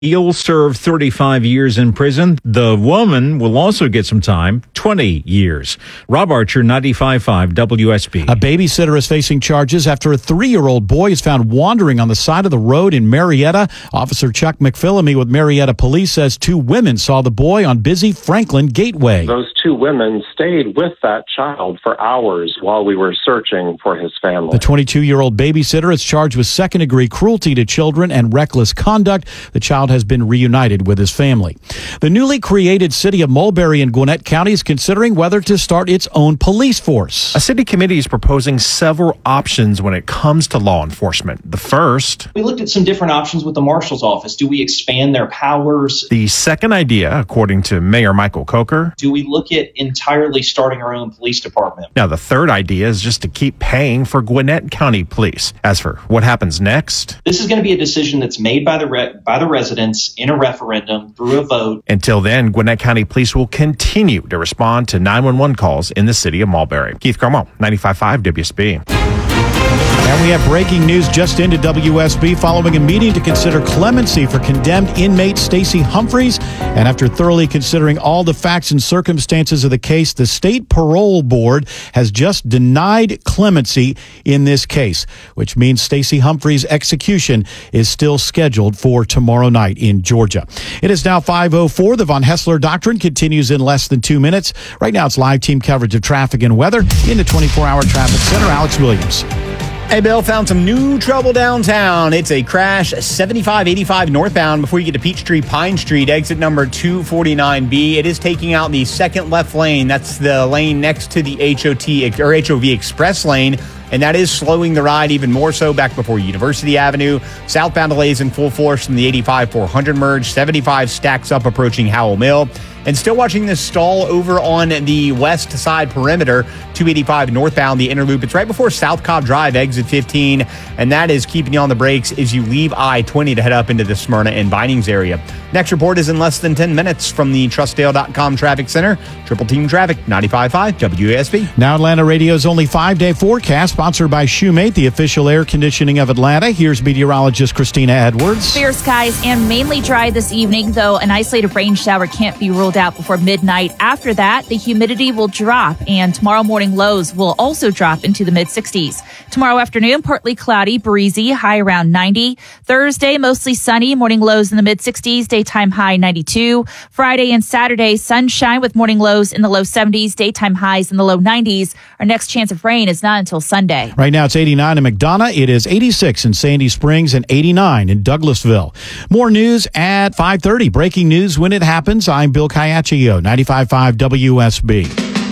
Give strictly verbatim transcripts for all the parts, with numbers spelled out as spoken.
He'll serve thirty-five years in prison. The woman will also get some time, twenty years. Rob Archer, ninety-five point five W S B. A babysitter is facing charges after a three-year-old boy is found wandering on the side of the road in Marietta. Officer Chuck McPhillamy with Marietta Police says two women saw the boy on busy Franklin Gateway. Those two women stayed with that child for hours while we were searching for his family. The twenty-two-year-old babysitter is charged with second-degree cruelty to children and reckless conduct. The child has been reunited with his family. The newly created city of Mulberry in Gwinnett County is considering whether to start its own police force. A city committee is proposing several options when it comes to law enforcement. The first, we looked at some different options with the marshal's office. Do we expand their powers? The second idea, according to Mayor Michael Coker, do we look at entirely starting our own police department? Now, the third idea is just to keep paying for Gwinnett County Police. As for what happens next, this is going to be a decision that's made by the re- by the residents in a referendum through a vote. Until then, Gwinnett County Police will continue to respond to nine one one calls in the city of Mulberry. Keith Carmel, ninety-five point five W S B. And we have breaking news just into W S B following a meeting to consider clemency for condemned inmate Stacey Humphreys. And after thoroughly considering all the facts and circumstances of the case, the state parole board has just denied clemency in this case, which means Stacey Humphreys' execution is still scheduled for tomorrow night in Georgia. It is now five oh four. The Von Hessler Doctrine continues in less than two minutes. Right now, it's live team coverage of traffic and weather in the twenty-four hour traffic center. Alex Williams. Hey, Bill, found some new trouble downtown. It's a crash seventy-five eighty-five northbound before you get to Peachtree Pine Street, exit number two forty-nine B. It is taking out the second left lane. That's the lane next to the H O T or H O V Express lane. And that is slowing the ride even more so back before University Avenue. Southbound delays in full force from the eighty-five four hundred merge. seventy-five stacks up approaching Howell Mill. And still watching this stall over on the west side perimeter, two eighty-five northbound, the inner loop. It's right before South Cobb Drive, exit fifteen. And that is keeping you on the brakes as you leave I twenty to head up into the Smyrna and Vinings area. Next report is in less than ten minutes from the Trustdale dot com Traffic Center. Triple Team Traffic, ninety-five point five W S B. Now Atlanta Radio's only five-day forecast, sponsored by Shoemate, the official air conditioning of Atlanta. Here's meteorologist Christina Edwards. Fair skies and mainly dry this evening, though an isolated rain shower can't be ruled out before midnight. After that, the humidity will drop, and tomorrow morning lows will also drop into the mid-sixties. Tomorrow afternoon, partly cloudy, breezy, high around ninety. Thursday, mostly sunny, morning lows in the mid-sixties, daytime high ninety-two. Friday and Saturday, sunshine with morning lows in the low seventies, daytime highs in the low nineties. Our next chance of rain is not until Sunday. Right now, it's eighty-nine in McDonough. It is eighty-six in Sandy Springs and eighty-nine in Douglasville. More news at five thirty. Breaking news when it happens. I'm Bill Caiaccio, ninety-five point five W S B.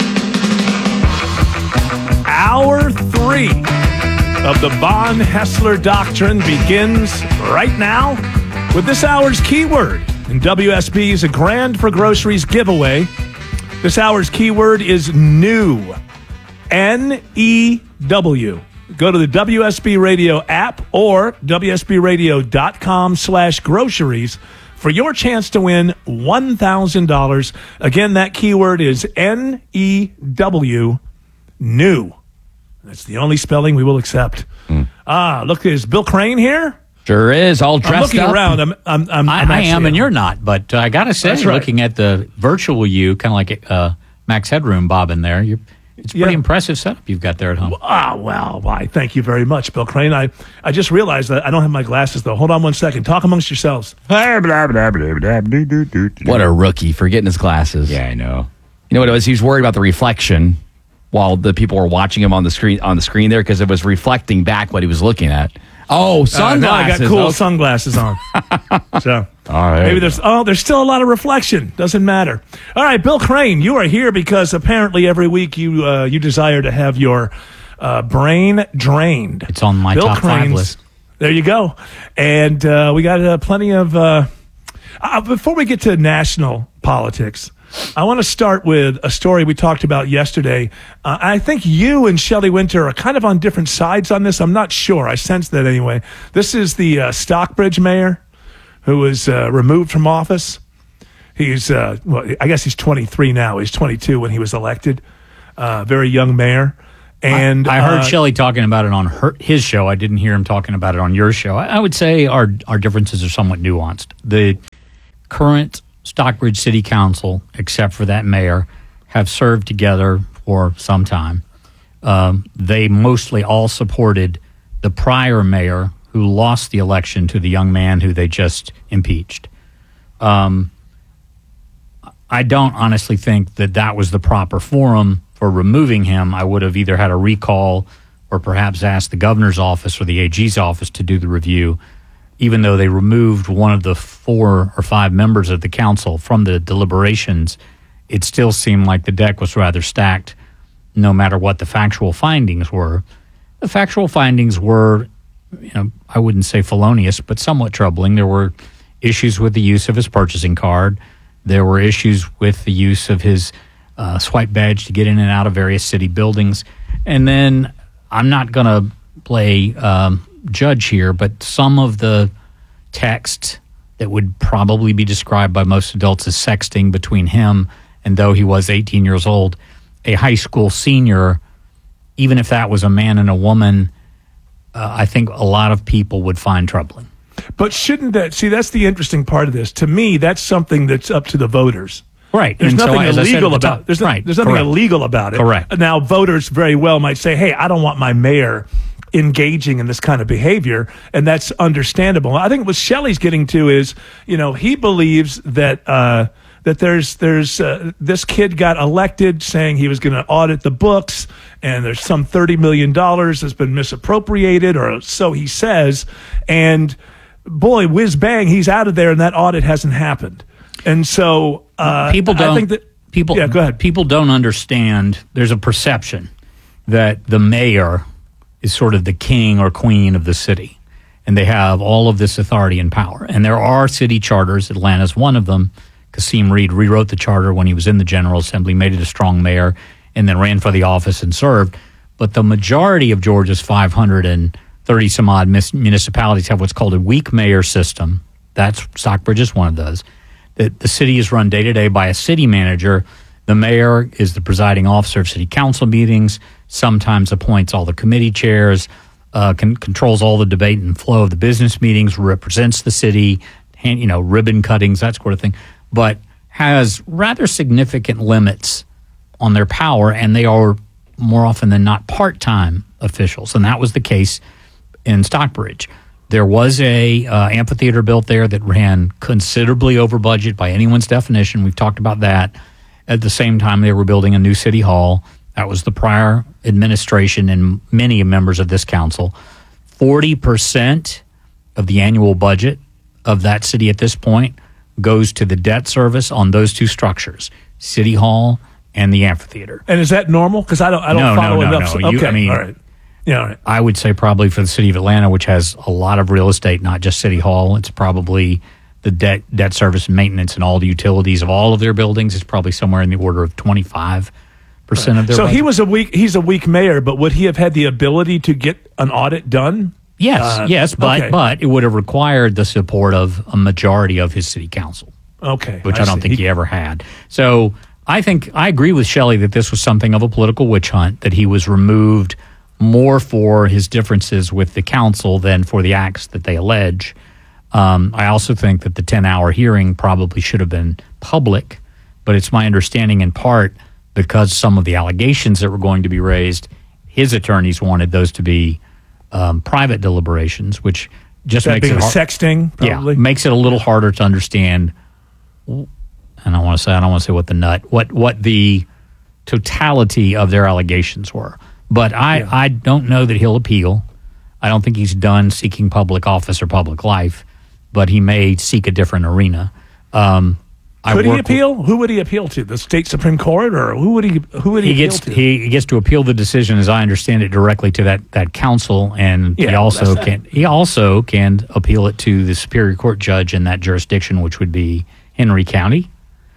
Hour three of the Von Hessler Doctrine begins right now with this hour's keyword. And W S B's A Grand for Groceries giveaway. This hour's keyword is new. N E W. Go to the W S B Radio app or W S B radio dot com slash groceries for your chance to win one thousand dollars. Again, that keyword is N E W, new. That's the only spelling we will accept. Mm. Ah, look, is Bill Crane here? Sure is, all dressed I'm looking up. around. I'm, I'm, I'm, I, I'm I am, and a, you're not. But uh, I got to say, right. looking at the virtual you, kind of like uh, Max Headroom Bob in there, you're, it's a pretty yeah. impressive setup you've got there at home. Ah, well, why? Thank you very much, Bill Crane. I, I just realized that I don't have my glasses, though. Hold on one second. Talk amongst yourselves. What a rookie, forgetting his glasses. Yeah, I know. You know what it was? He was worried about the reflection while the people were watching him on the screen on the screen there because it was reflecting back what he was looking at. Oh, sunglasses. Uh, now I got cool okay. sunglasses on. So all right. Maybe there's oh, there's still a lot of reflection. Doesn't matter. All right, Bill Crane, you are here because apparently every week you uh, you desire to have your uh, brain drained. It's on my Bill top Crane's, five list. There you go. And uh, we got uh, plenty of. Uh, uh, before we get to national politics, I want to start with a story we talked about yesterday. Uh, I think you and Shelley Winter are kind of on different sides on this. I'm not sure. I sense that anyway. This is the uh, Stockbridge mayor who was uh, removed from office. He's, uh, well, I guess he's twenty-three now. He's twenty-two when he was elected. Uh, very young mayor. And I, I heard uh, Shelley talking about it on her, his show. I didn't hear him talking about it on your show. I, I would say our our differences are somewhat nuanced. The current Stockbridge City Council, except for that mayor, have served together for some time. Um, they mostly all supported the prior mayor who lost the election to the young man who they just impeached. Um, I don't honestly think that that was the proper forum for removing him. I would have either had a recall or perhaps asked the governor's office or the A G's office to do the review, even though they removed one of the four or five members of the council from the deliberations. It still seemed like the deck was rather stacked, no matter what the factual findings were. The factual findings were, you know, I wouldn't say felonious, but somewhat troubling. There were issues with the use of his purchasing card. There were issues with the use of his uh, swipe badge to get in and out of various city buildings. And then I'm not going to play um, judge here, but some of the text that would probably be described by most adults as sexting between him and, though he was eighteen years old, a high school senior, even if that was a man and a woman, uh, I think a lot of people would find troubling. But shouldn't that, see, that's the interesting part of this. To me, that's something that's up to the voters. Right. There's And so, nothing as I said illegal at the about top- it. There's, no- right. there's nothing Correct. illegal about it. Correct. Now, voters very well might say, hey, I don't want my mayor engaging in this kind of behavior, and that's understandable. I think what Shelley's getting to is, you know, he believes that uh, that there's there's uh, this kid got elected saying he was going to audit the books, and there's some thirty million dollars that's been misappropriated, or so he says, and boy, whiz bang, he's out of there, and that audit hasn't happened. And so uh, people don't I think that people yeah, go ahead. People don't understand. There's a perception that the mayor is sort of the king or queen of the city, and they have all of this authority and power. And there are city charters. Atlanta's one of them. Kasim Reed rewrote the charter when he was in the General Assembly, made it a strong mayor, and then ran for the office and served. But the majority of Georgia's five hundred thirty some odd municipalities have what's called a weak mayor system. That's Stockbridge is one of those. The, the city is run day to day by a city manager. The mayor is the presiding officer of city council meetings, sometimes appoints all the committee chairs, uh, can, controls all the debate and flow of the business meetings, represents the city, hand, you know, ribbon cuttings, that sort of thing, but has rather significant limits on their power, and they are more often than not part-time officials, and that was the case in Stockbridge. There was a uh, amphitheater built there that ran considerably over budget by anyone's definition. We've talked about that. At the same time, they were building a new city hall. That was the prior administration and many members of this council. forty percent of the annual budget of that city at this point goes to the debt service on those two structures, City Hall and the amphitheater. And is that normal? Because I don't, I don't no, follow no, no, enough. no. Okay, You, I mean, all right. Yeah, all right. I would say probably for the city of Atlanta, which has a lot of real estate, not just City Hall, it's probably the debt debt service and maintenance and all the utilities of all of their buildings is probably somewhere in the order of twenty-five percent of their So budget. he was a weak. He's a weak mayor, but would he have had the ability to get an audit done? Yes, Uh, yes, but okay. but it would have required the support of a majority of his city council, Okay, which I, don't see. think he, ever had. So I think I agree with Shelley that this was something of a political witch hunt, that he was removed more for his differences with the council than for the acts that they allege. Um, I also think that the ten-hour hearing probably should have been public, but it's my understanding in part because some of the allegations that were going to be raised, his attorneys wanted those to be um, private deliberations, which just That makes being it hard. sexting, probably. Yeah, makes it a little harder to understand. And I want to say I don't want to say what the nut what what the totality of their allegations were. But I, Yeah. I don't know that he'll appeal. I don't think he's done seeking public office or public life, but he may seek a different arena. Um, I Could he work appeal? Who would he appeal to? The state Supreme Court, or who would he? Who would he, he appeal gets to? he gets to appeal the decision, as I understand it, directly to that, that council, and Yeah, he also that's can he also can appeal it to the Superior Court judge in that jurisdiction, which would be Henry County,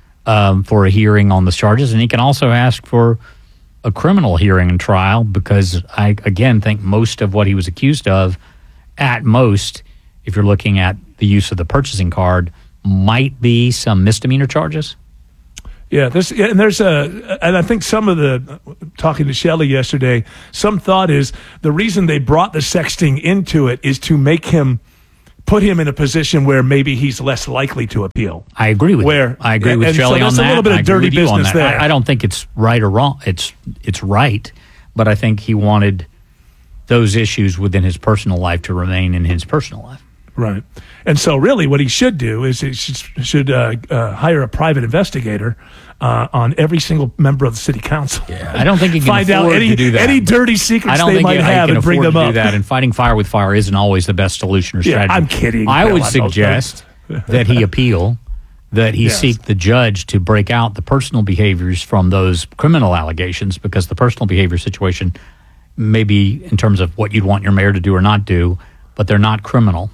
um, for a hearing on the charges, and he can also ask for a criminal hearing and trial, because I again think most of what he was accused of, at most, if you're looking at the use of the purchasing card, might be some misdemeanor charges. Yeah, this and there's a, and I think some of the talking to Shelley yesterday, some thought is the reason they brought the sexting into it is to make him. Put him in a position where maybe he's less likely to appeal. I agree with where, you. I agree with and Shelley so on that. There's a little bit I of dirty business there. I, I don't think it's right or wrong. It's it's right, but I think he wanted those issues within his personal life to remain in his personal life. Right. And so really what he should do is he should, should uh, uh, hire a private investigator uh, on every single member of the city council. Yeah, I don't think he can Find out afford any, to do that. any dirty secrets I don't they think might he, have he can and bring afford them to up. do that. And fighting fire with fire isn't always the best solution or Yeah, strategy. I'm kidding. I Bill, would I know suggest that he appeal, that he Yes. seek the judge to break out the personal behaviors from those criminal allegations, because the personal behavior situation may be in terms of what you'd want your mayor to do or not do, but they're not criminal.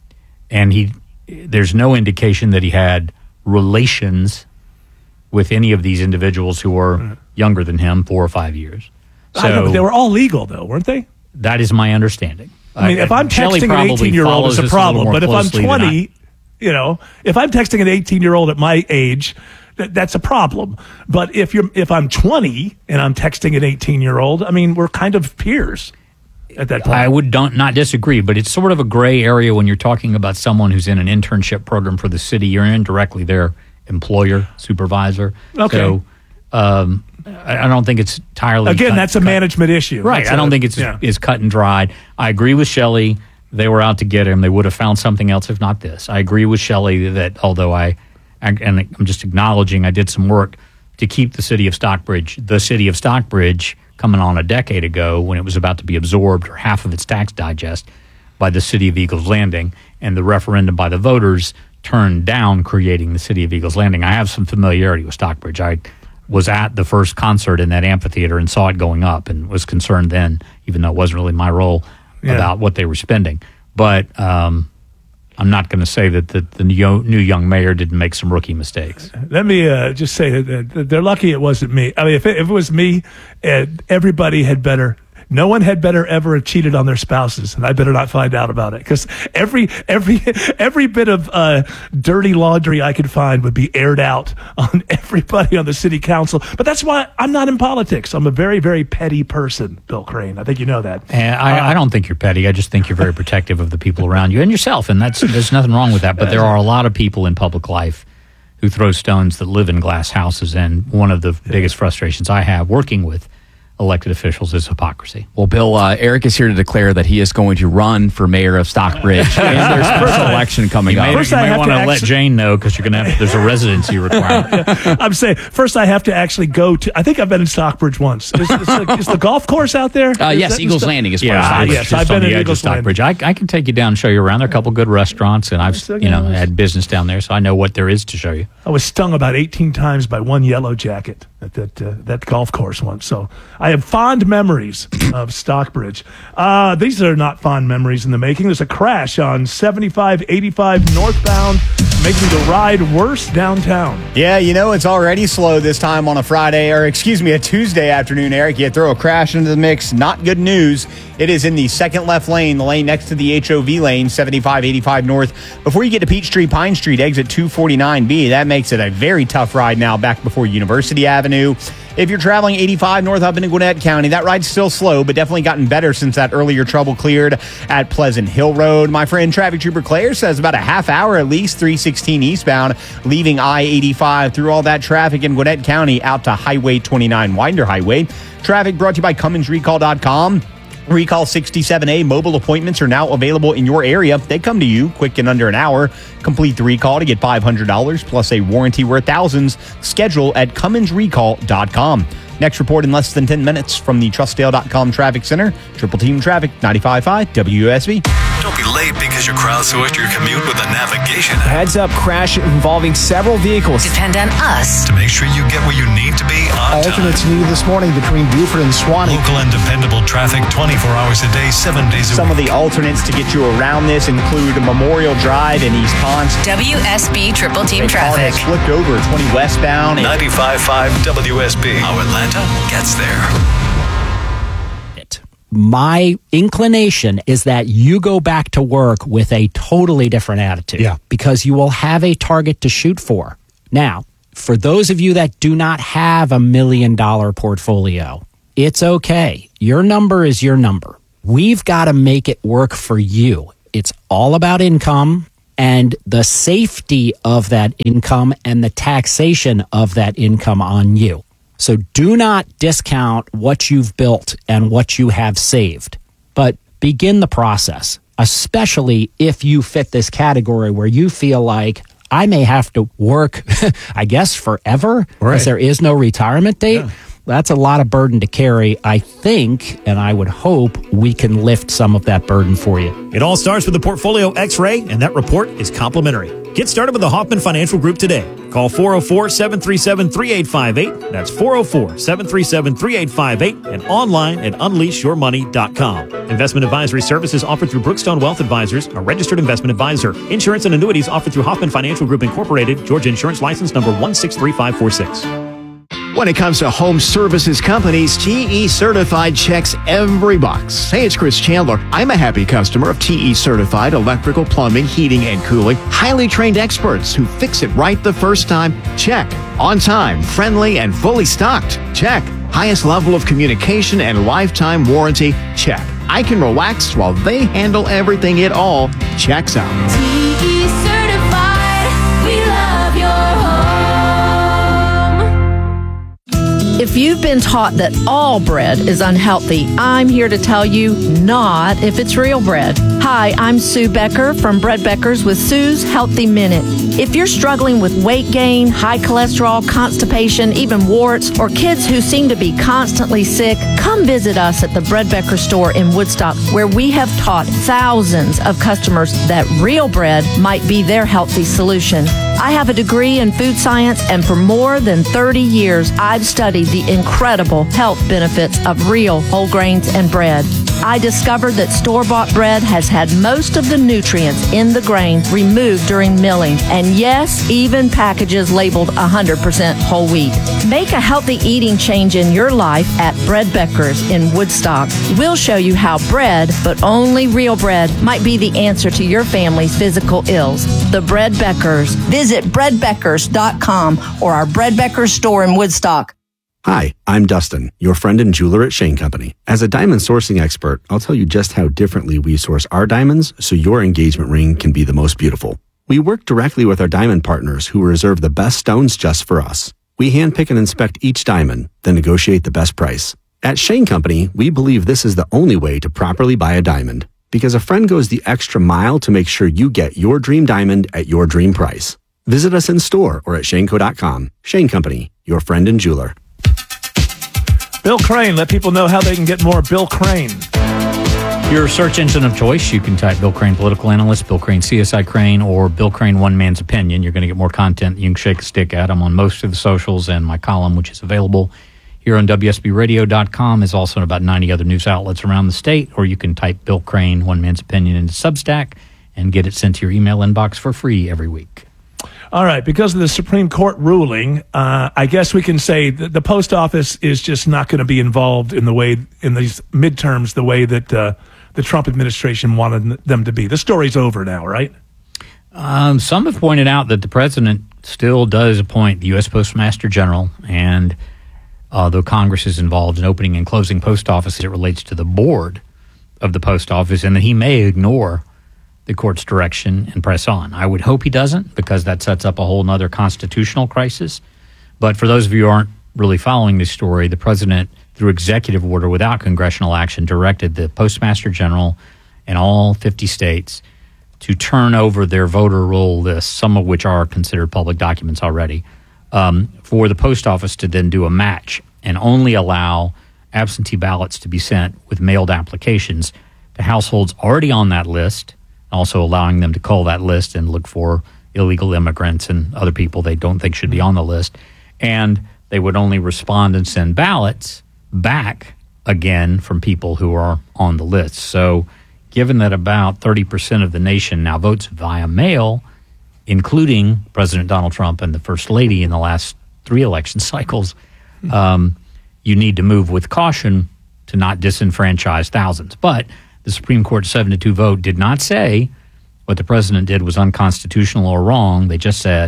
And he, there's no indication that he had relations with any of these individuals who were right. younger than him, four or five years. So I know, but they were all legal, though, weren't they? that is my understanding. I mean, if I'm Shelley texting an probably eighteen-year-old, it's follows a this problem. little But if more I'm closely than I- twenty, you know, if I'm texting an eighteen-year-old at my age, that, that's a problem. But if you're, if I'm twenty and I'm texting an eighteen-year-old, I mean, we're kind of peers at that point. I would don't, not disagree, but it's sort of a gray area when you're talking about someone who's in an internship program for the city. You're indirectly their employer, supervisor. Okay. So um, I, I don't think it's entirely Again, cut- that's a cut- management issue. Right. That's I don't a- think it's yeah. is cut and dried. I agree with Shelley. They were out to get him. They would have found something else if not this. I agree with Shelley that although I, and I'm just acknowledging I did some work to keep the city of Stockbridge, the city of Stockbridge, coming on a decade ago when it was about to be absorbed, or half of its tax digest, by the city of Eagles Landing, and the referendum by the voters turned down creating the city of Eagles Landing. I have some familiarity with Stockbridge. I was at the first concert in that amphitheater and saw it going up and was concerned then, even though it wasn't really my role, Yeah. about what they were spending. But um, I'm not going to say that the, the new, new young mayor didn't make some rookie mistakes. Let me uh, just say that, that they're lucky it wasn't me. I mean, if it, if it was me, uh, everybody had better. No one had better ever have cheated on their spouses, and I better not find out about it, because every every every bit of uh, dirty laundry I could find would be aired out on everybody on the city council. But that's why I'm not in politics. I'm a very, very petty person, Bill Crane. I think you know that. And I, I don't think you're petty. I just think you're very protective of the people around you and yourself, and that's there's nothing wrong with that. But there are a lot of people in public life who throw stones that live in glass houses, and one of the biggest frustrations I have working with elected officials is hypocrisy. Well, Bill, uh, Eric is here to declare that he is going to run for mayor of Stockbridge, and there's a special election coming You up. may, First you I may have want to to let actually- Jane know, because you're going to have there's a residency requirement. I'm saying first I have to actually go to. I think I've been in Stockbridge once. Is, is, the, is the golf course out there? Uh, Is yes, that in Eagles Sto- Landing is part of Yeah, Stockbridge. yes, just I've on been the in edge of Eagles Stockbridge. I, I can take you down and show you around. There are a couple good restaurants, and I've Still you know got it. had business down there, so I know what there is to show you. I was stung about eighteen times by one yellow jacket at that uh, that golf course once. So I have fond memories of Stockbridge. Uh, these are not fond memories in the making. There's a crash on seventy-five eighty-five northbound, making the ride worse downtown. Yeah, you know, it's already slow this time on a Friday, or excuse me, a Tuesday afternoon, Eric. You throw a crash into the mix. Not good news. It is in the second left lane, the lane next to the H O V lane, seventy-five eighty-five north. Before you get to Peachtree, Pine Street, exit two forty-nine B. That makes it a very tough ride now back before University Avenue. If you're traveling eighty-five north up into Gwinnett County, that ride's still slow, but definitely gotten better since that earlier trouble cleared at Pleasant Hill Road. My friend Traffic Trooper Claire says about a half hour at least, three sixteen eastbound, leaving I eighty-five through all that traffic in Gwinnett County out to Highway twenty-nine, Winder Highway. Traffic brought to you by Cummins Recall dot com. Recall sixty-seven A mobile appointments are now available in your area. They come to you quick in under an hour. Complete the recall to get five hundred dollars plus a warranty worth thousands. Schedule at Cummins Recall dot com. Next report in less than ten minutes from the Trustdale dot com Traffic Center. Triple Team Traffic, ninety-five point five W S B. Don't be late because you crowdsourced your commute with a navigation app. Heads up crash involving several vehicles. Depend on us To make sure you get where you need to be on time. Alternates needed this morning between Buford and Swanee. Local and dependable traffic twenty-four hours a day, seven days a Some week. of the alternates to get you around this include Memorial Drive in East Ponce. W S B Triple Team A car Traffic. has flipped over twenty westbound. ninety-five point five W S B. How Atlanta gets there. My inclination is that you go back to work with a totally different attitude. Yeah. Because you will have a target to shoot for. Now, for those of you that do not have a million dollar portfolio, it's okay. Your number is your number. We've got to make it work for you. It's all about income and the safety of that income and the taxation of that income on you. So do not discount what you've built and what you have saved, but begin the process, especially if you fit this category where you feel like I may have to work, I guess, forever, because Right. there is no retirement date. Yeah. That's a lot of burden to carry. I think, and I would hope, we can lift some of that burden for you. It all starts with the Portfolio X-ray, and that report is complimentary. Get started with the Hoffman Financial Group today. Call four oh four, seven three seven, three eight five eight. That's four oh four, seven three seven, three eight five eight and online at unleash your money dot com. Investment advisory services offered through Brookstone Wealth Advisors, a registered investment advisor. Insurance and annuities offered through Hoffman Financial Group Incorporated, Georgia Insurance License number one six three five four six. When it comes to home services companies, T E Certified checks every box. Hey, it's Chris Chandler. I'm a happy customer of T E Certified electrical, plumbing, heating, and cooling. Highly trained experts who fix it right the first time. Check. On time, friendly, and fully stocked. Check. Highest level of communication and lifetime warranty. Check. I can relax while they handle everything. It all checks out. T E Certified, we love your home. If you've been taught that all bread is unhealthy, I'm here to tell you not if it's real bread. Hi, I'm Sue Becker from Bread Beckers with Sue's Healthy Minute. If you're struggling with weight gain, high cholesterol, constipation, even warts, or kids who seem to be constantly sick, come visit us at the Bread Becker store in Woodstock, where we have taught thousands of customers that real bread might be their healthy solution. I have a degree in food science, and for more than thirty years, I've studied the incredible health benefits of real whole grains and bread. I discovered that store-bought bread has had most of the nutrients in the grain removed during milling, and yes, even packages labeled one hundred percent whole wheat. Make a healthy eating change in your life at Bread Beckers in Woodstock. We'll show you how bread, but only real bread, might be the answer to your family's physical ills. The Bread Beckers. Visit bread beckers dot com or our Bread Beckers store in Woodstock. Hi, I'm Dustin, your friend and jeweler at Shane Company. As a diamond sourcing expert, I'll tell you just how differently we source our diamonds so your engagement ring can be the most beautiful. We work directly with our diamond partners who reserve the best stones just for us. We handpick and inspect each diamond, then negotiate the best price. At Shane Company, we believe this is the only way to properly buy a diamond, because a friend goes the extra mile to make sure you get your dream diamond at your dream price. Visit us in store or at shane co dot com. Shane Company, your friend and jeweler. Bill Crane, let people know how they can get more Bill Crane. Your search engine of choice, you can type Bill Crane Political Analyst, Bill Crane C S I Crane, or Bill Crane One Man's Opinion. You're going to get more content you can shake a stick at. I'm on most of the socials, and my column, which is available here on W S B radio dot com, is also in about ninety other news outlets around the state, or you can type Bill Crane One Man's Opinion into Substack and get it sent to your email inbox for free every week. All right, because of the Supreme Court ruling, uh, I guess we can say that the post office is just not going to be involved in the way in these midterms the way that uh, the Trump administration wanted them to be. The story's over now, right? Um, some have pointed out that the president still does appoint the U S Postmaster General, and uh, though Congress is involved in opening and closing post offices, it relates to the board of the post office, and that he may ignore the court's direction and press on. I would hope he doesn't, because that sets up a whole other constitutional crisis. But for those of you who aren't really following this story, the president, through executive order without congressional action, directed the Postmaster General in all fifty states to turn over their voter roll lists, some of which are considered public documents already, um, for the post office to then do a match and only allow absentee ballots to be sent with mailed applications to households already on that list, also allowing them to cull that list and look for illegal immigrants and other people they don't think should be on the list. And they would only respond and send ballots back again from people who are on the list. So given that about thirty percent of the nation now votes via mail, including President Donald Trump and the First Lady in the last three election cycles, um, you need to move with caution to not disenfranchise thousands. But the Supreme Court seven to two vote did not say what the president did was unconstitutional or wrong. They just said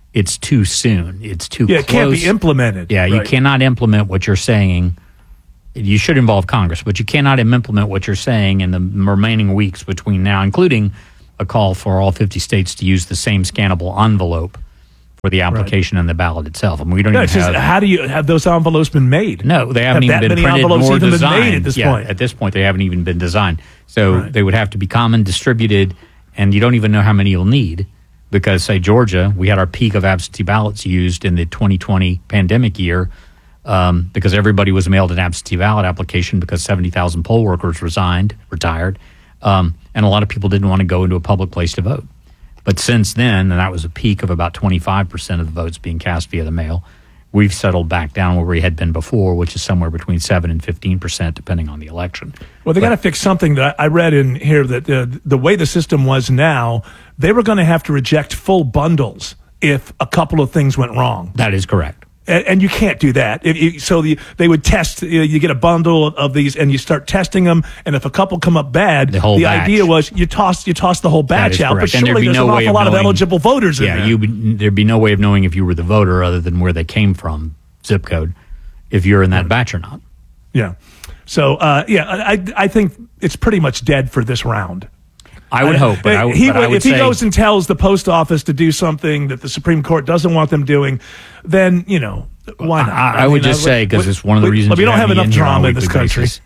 it's too soon. It's too Yeah, it close. can't be implemented. Yeah, you Right. cannot implement what you're saying. You should involve Congress, but you cannot implement what you're saying in the remaining weeks between now, including a call for all fifty states to use the same scannable envelope for the application and the ballot itself. I mean, we don't No, even it's just, have. how do you have those envelopes been made? No, they haven't Have even that been many printed envelopes nor even been designed made at this Yeah, point? At this point, they haven't even been designed. So Right. they would have to be common, distributed, and you don't even know how many you'll need because, say, Georgia, we had our peak of absentee ballots used in the twenty twenty pandemic year um, because everybody was mailed an absentee ballot application because seventy thousand poll workers resigned, retired, um, and a lot of people didn't want to go into a public place to vote. But since then, and that was a peak of about twenty-five percent of the votes being cast via the mail, we've settled back down where we had been before, which is somewhere between seven and fifteen percent, depending on the election. Well, they got to fix something that I read in here that uh, the way the system was now, they were going to have to reject full bundles if a couple of things went wrong. That is correct. And, and you can't do that. If you, so the, they would test, you, know, you get a bundle of these and you start testing them. And if a couple come up bad, The whole the batch. idea was you toss, you toss the whole That batch is out. But correct. And there'd surely be there's no an way awful of lot of knowing- eligible voters in Yeah, there. you, there'd be no way of knowing if you were the voter other than where they came from, zip code, if you're in that batch or not. Yeah. So, uh, yeah, I, I think it's pretty much dead for this round. I would hope, but I would- he, but I would if he say- goes and tells the post office to do something that the Supreme Court doesn't want them doing, then, you know, why not? I, I would mean, just uh, say, because we- it's one of the we- reasons we you don't have me enough in here on a drama in this weekly country. basis.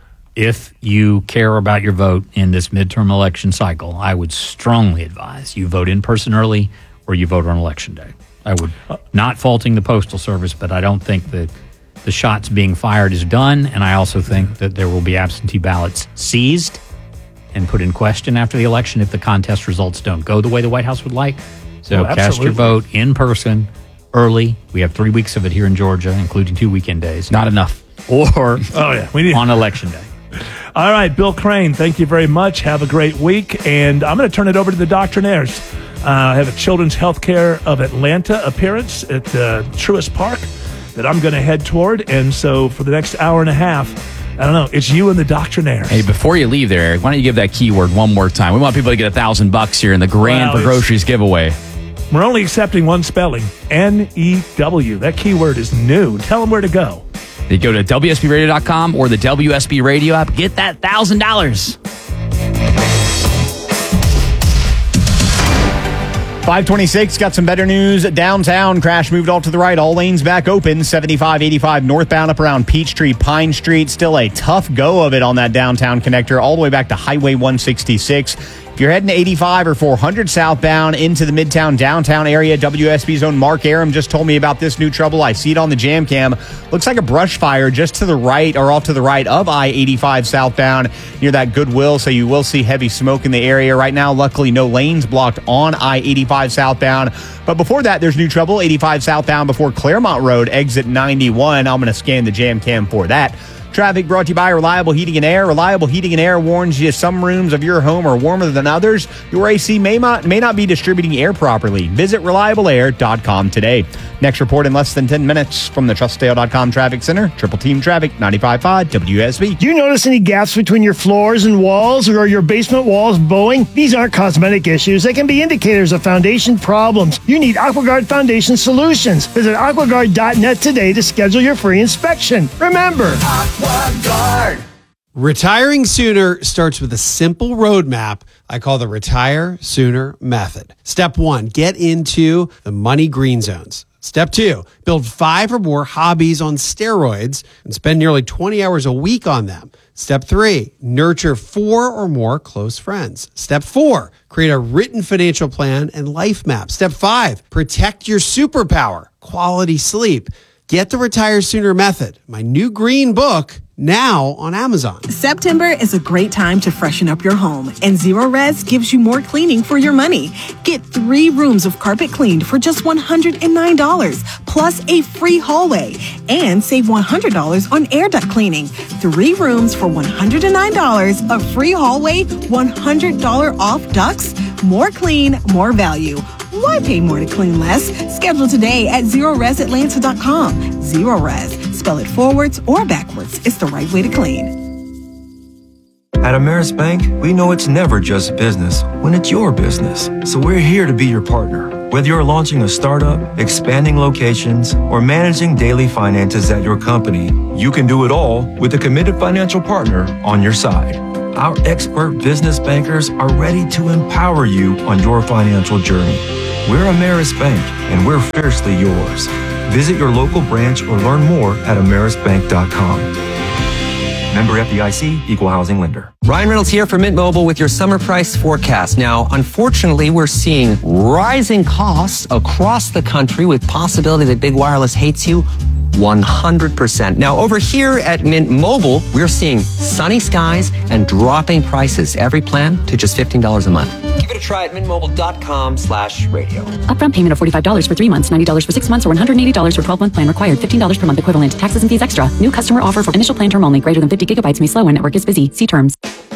If you care about your vote in this midterm election cycle, I would strongly advise you vote in person early or you vote on election day. I would not faulting the Postal Service, but I don't think that the shots being fired is done. And I also think that there will be absentee ballots seized and put in question after the election if the contest results don't go the way the White House would like. So Oh, cast your absolutely. vote in person early. We have three weeks of it here in Georgia, including two weekend days. Not enough. Or Oh, yeah, we need- on election day. All right, Bill Crane, thank you very much. Have a great week. And I'm going to turn it over to the doctrinaires. Uh, I have a Children's Healthcare of Atlanta appearance at uh, Truist Park that I'm going to head toward. And so for the next hour and a half, I don't know, it's you and the doctrinaires. Hey, before you leave there, why don't you give that keyword one more time? We want people to get a thousand bucks here in the Grand Well, for Groceries giveaway. We're only accepting one spelling, N E W. That keyword is new. Tell them where to go. You go to W S B radio dot com or the W S B radio app. Get that one thousand dollars. five twenty-six, got some better news. Downtown, crash moved all to the right. All lanes back open. seventy-five eighty-five northbound up around Peachtree, Pine Street. Still a tough go of it on that downtown connector all the way back to Highway one sixty-six. If you're heading to eighty-five or four hundred southbound into the Midtown downtown area, W S B's own Mark Aram just told me about this new trouble. I see it on the jam cam. Looks like a brush fire just to the right or off to the right of I eighty-five southbound near that Goodwill. So you will see heavy smoke in the area right now. Luckily, no lanes blocked on I eighty-five southbound. But before that, there's new trouble. eighty-five southbound before Claremont Road, exit ninety-one. I'm going to scan the jam cam for that. Traffic brought to you by Reliable Heating and Air. Reliable Heating and Air warns you some rooms of your home are warmer than others. Your A C may not, may not be distributing air properly. Visit reliable air dot com today. Next report in less than ten minutes from the trust dale dot com Traffic Center. Triple Team Traffic, ninety-five point five W S B. Do you notice any gaps between your floors and walls, or are your basement walls bowing? These aren't cosmetic issues. They can be indicators of foundation problems. You need AquaGuard Foundation Solutions. Visit aqua guard dot net today to schedule your free inspection. Remember, AquaGuard. Retiring sooner starts with a simple roadmap I call the Retire Sooner Method. Step one, get into the money green zones. Step two, build five or more hobbies on steroids and spend nearly twenty hours a week on them. Step three, nurture four or more close friends. Step four, create a written financial plan and life map. Step five, protect your superpower, quality sleep. Get the Retire Sooner Method, my new green book, now on Amazon. September is a great time to freshen up your home, and Zero Res gives you more cleaning for your money. Get three rooms of carpet cleaned for just one hundred nine dollars, plus a free hallway, and save one hundred dollars on air duct cleaning. Three rooms for one hundred nine dollars, a free hallway, one hundred dollars off ducts. More clean, more value. Why pay more to clean less? Schedule today at zero res atlanta dot com. Zero Res. Spell it forwards or backwards. It's the right way to clean. At Ameris Bank, we know it's never just business when it's your business. So we're here to be your partner. Whether you're launching a startup, expanding locations, or managing daily finances at your company, you can do it all with a committed financial partner on your side. Our expert business bankers are ready to empower you on your financial journey. We're Ameris Bank, and we're fiercely yours. Visit your local branch or learn more at ameris bank dot com. Member F D I C, Equal Housing Lender. Ryan Reynolds here for Mint Mobile with your summer price forecast. Now, unfortunately, we're seeing rising costs across the country with possibility that big wireless hates you one hundred percent. Now, over here at Mint Mobile, we're seeing sunny skies and dropping prices. Every plan to just fifteen dollars a month. Give it a try at mintmobile.com slash radio. Upfront payment of forty-five dollars for three months, ninety dollars for six months, or one hundred eighty dollars for twelve-month plan required. fifteen dollars per month equivalent. Taxes and fees extra. New customer offer for initial plan term only. Greater than fifty gigabytes may slow when network is busy. See terms.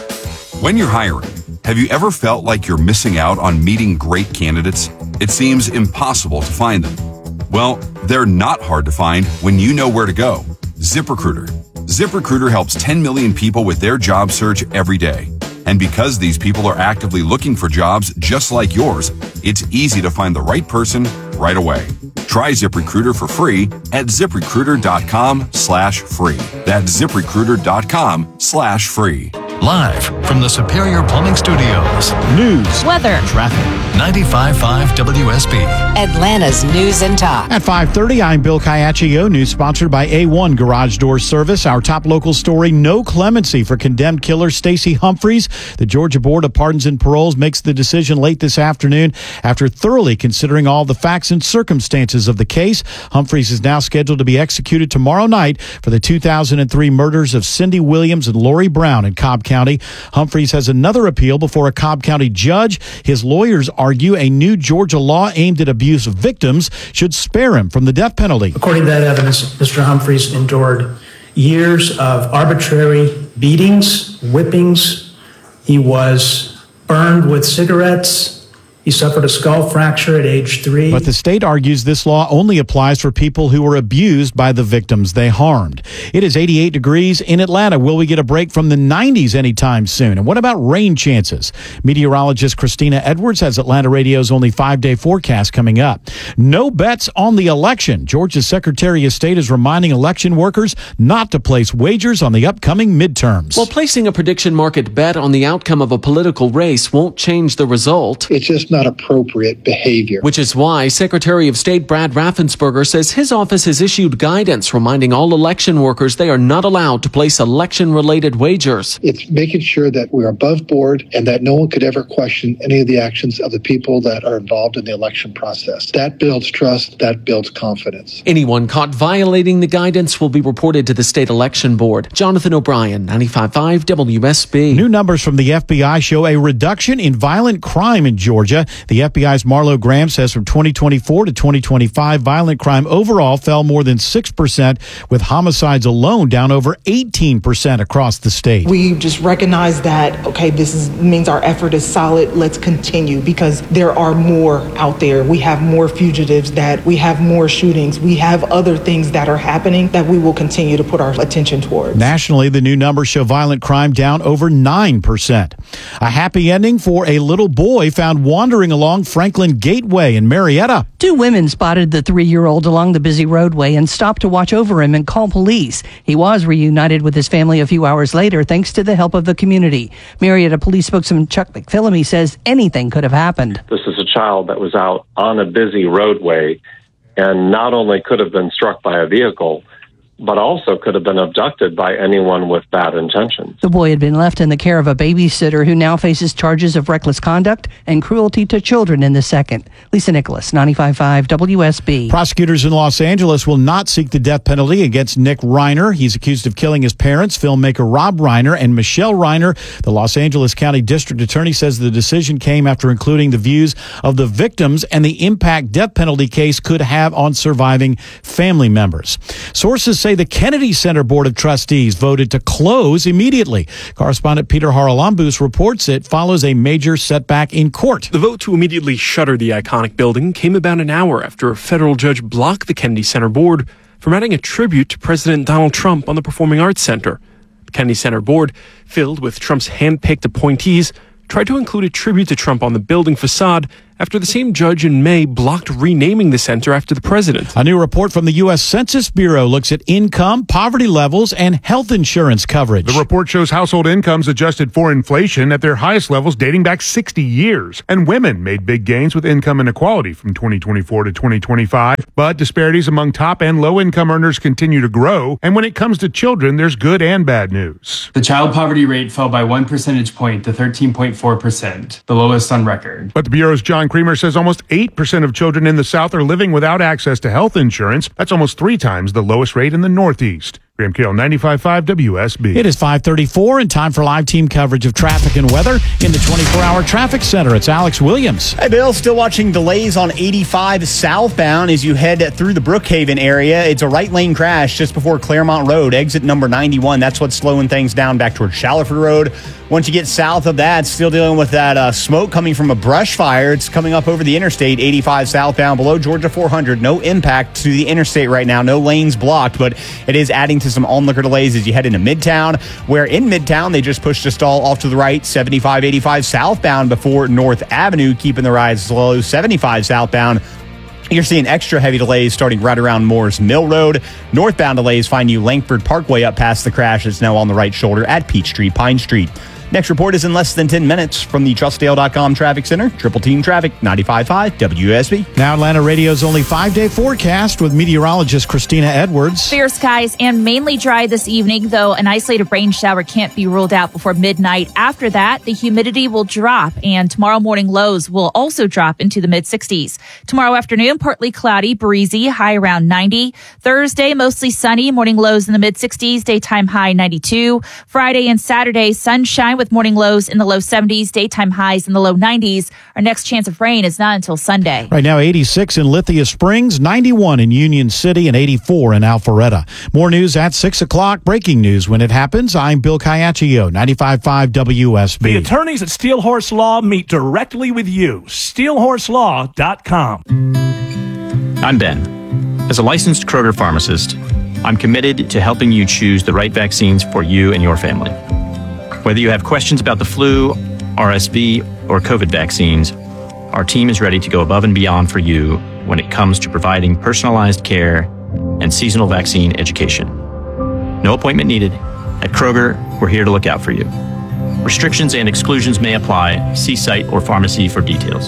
When you're hiring, have you ever felt like you're missing out on meeting great candidates? It seems impossible to find them. Well, they're not hard to find when you know where to go. ZipRecruiter. ZipRecruiter helps ten million people with their job search every day. And because these people are actively looking for jobs just like yours, it's easy to find the right person right away. Try ZipRecruiter for free at ZipRecruiter.com slash free. That's ZipRecruiter.com slash free. Live from the Superior Plumbing Studios. News, weather, traffic. ninety-five point five W S B. Atlanta's News and Talk. At five thirty, I'm Bill Caiaccio. News sponsored by A one Garage Door Service. Our top local story, no clemency for condemned killer Stacey Humphreys. The Georgia Board of Pardons and Paroles makes the decision late this afternoon after thoroughly considering all the facts and circumstances of the case. Humphreys is now scheduled to be executed tomorrow night for the two thousand three murders of Cindy Williams and Lori Brown in Cobb County. Humphreys has another appeal before a Cobb County judge. His lawyers argue a new Georgia law aimed at abuse victims should spare him from the death penalty. According to that evidence, Mister Humphreys endured years of arbitrary beatings, whippings. He was burned with cigarettes. He suffered a skull fracture at age three. But the state argues this law only applies for people who were abused by the victims they harmed. It is eighty-eight degrees in Atlanta. Will we get a break from the nineties anytime soon? And what about rain chances? Meteorologist Christina Edwards has Atlanta Radio's only five-day forecast coming up. No bets on the election. Georgia's Secretary of State is reminding election workers not to place wagers on the upcoming midterms. Well, placing a prediction market bet on the outcome of a political race won't change the result. It's just not appropriate behavior. Which is why Secretary of State Brad Raffensperger says his office has issued guidance reminding all election workers they are not allowed to place election-related wagers. It's making sure that we're above board and that no one could ever question any of the actions of the people that are involved in the election process. That builds trust, that builds confidence. Anyone caught violating the guidance will be reported to the State Election Board. Jonathan O'Brien, ninety-five point five W S B. New numbers from the F B I show a reduction in violent crime in Georgia. The F B I's Marlo Graham says from twenty twenty-four to twenty twenty-five, violent crime overall fell more than six percent, with homicides alone down over eighteen percent across the state. We just recognize that, okay, this is, means our effort is solid. Let's continue because there are more out there. We have more fugitives, that we have more shootings. We have other things that are happening that we will continue to put our attention towards. Nationally, the new numbers show violent crime down over nine percent. A happy ending for a little boy found wandering along Franklin Gateway in Marietta. Two women spotted the three-year-old along the busy roadway and stopped to watch over him and call police. He was reunited with his family a few hours later thanks to the help of the community. Marietta police spokesman Chuck McPhillamy says anything could have happened. This is a child that was out on a busy roadway and not only could have been struck by a vehicle, but also could have been abducted by anyone with bad intentions. The boy had been left in the care of a babysitter who now faces charges of reckless conduct and cruelty to children in the second. Lisa Nicholas, ninety-five point five W S B. Prosecutors in Los Angeles will not seek the death penalty against Nick Reiner. He's accused of killing his parents, filmmaker Rob Reiner and Michelle Reiner. The Los Angeles County District Attorney says the decision came after including the views of the victims and the impact death penalty case could have on surviving family members. Sources say the Kennedy Center Board of Trustees voted to close immediately. Correspondent Peter Haralambous reports it follows a major setback in court. The vote to immediately shutter the iconic building came about an hour after a federal judge blocked the Kennedy Center Board from adding a tribute to President Donald Trump on the Performing Arts Center. The Kennedy Center Board, filled with Trump's hand-picked appointees, tried to include a tribute to Trump on the building facade after the same judge in May blocked renaming the center after the president. A new report from the U S Census Bureau looks at income, poverty levels, and health insurance coverage. The report shows household incomes adjusted for inflation at their highest levels dating back sixty years. And women made big gains with income inequality from twenty twenty-four to twenty twenty-five. But disparities among top and low income earners continue to grow. And when it comes to children, there's good and bad news. The child poverty rate fell by one percentage point to thirteen point four percent, the lowest on record. But the Bureau's John Creamer says almost eight percent of children in the South are living without access to health insurance. That's almost three times the lowest rate in the Northeast. Graham Carroll, ninety-five point five W S B. It is five thirty-four and time for live team coverage of traffic and weather in the twenty-four hour traffic center. It's Alex Williams. Hey, Bill, still watching delays on eighty-five southbound as you head through the Brookhaven area. It's a right lane crash just before Claremont Road, exit number ninety-one. That's what's slowing things down back towards Shallowford Road. Once you get south of that, still dealing with that uh, smoke coming from a brush fire. It's coming up over the interstate, eighty-five southbound below Georgia four hundred. No impact to the interstate right now. No lanes blocked, but it is adding to some onlooker delays as you head into Midtown, where in Midtown, they just pushed a stall off to the right, seventy-five eighty-five southbound before North Avenue, keeping the ride slow, seventy-five southbound. You're seeing extra heavy delays starting right around Moore's Mill Road. Northbound delays find you Langford Parkway up past the crash. It's now on the right shoulder at Peachtree, Pine Street. Next report is in less than ten minutes from the trust dale dot com Traffic Center. Triple Team Traffic, ninety-five point five W S B. Now Atlanta Radio's only five-day forecast with meteorologist Christina Edwards. Fair skies and mainly dry this evening, though an isolated rain shower can't be ruled out before midnight. After that, the humidity will drop, and tomorrow morning lows will also drop into the mid sixties. Tomorrow afternoon, partly cloudy, breezy, high around ninety. Thursday, mostly sunny, morning lows in the mid sixties, daytime high ninety-two. Friday and Saturday, sunshine with morning lows in the low seventies, daytime highs in the low nineties. Our next chance of rain is not until Sunday. Right now, eighty-six in Lithia Springs, ninety-one in Union City, and eighty-four in Alpharetta. More news at six o'clock. Breaking news when it happens. I'm Bill Caiaccio, ninety-five point five W S B. The attorneys at Steel Horse Law meet directly with you. steel horse law dot com. I'm Ben. As a licensed Kroger pharmacist, I'm committed to helping you choose the right vaccines for you and your family. Whether you have questions about the flu, R S V, or COVID vaccines, our team is ready to go above and beyond for you when it comes to providing personalized care and seasonal vaccine education. No appointment needed. At Kroger, we're here to look out for you. Restrictions and exclusions may apply. See site or pharmacy for details.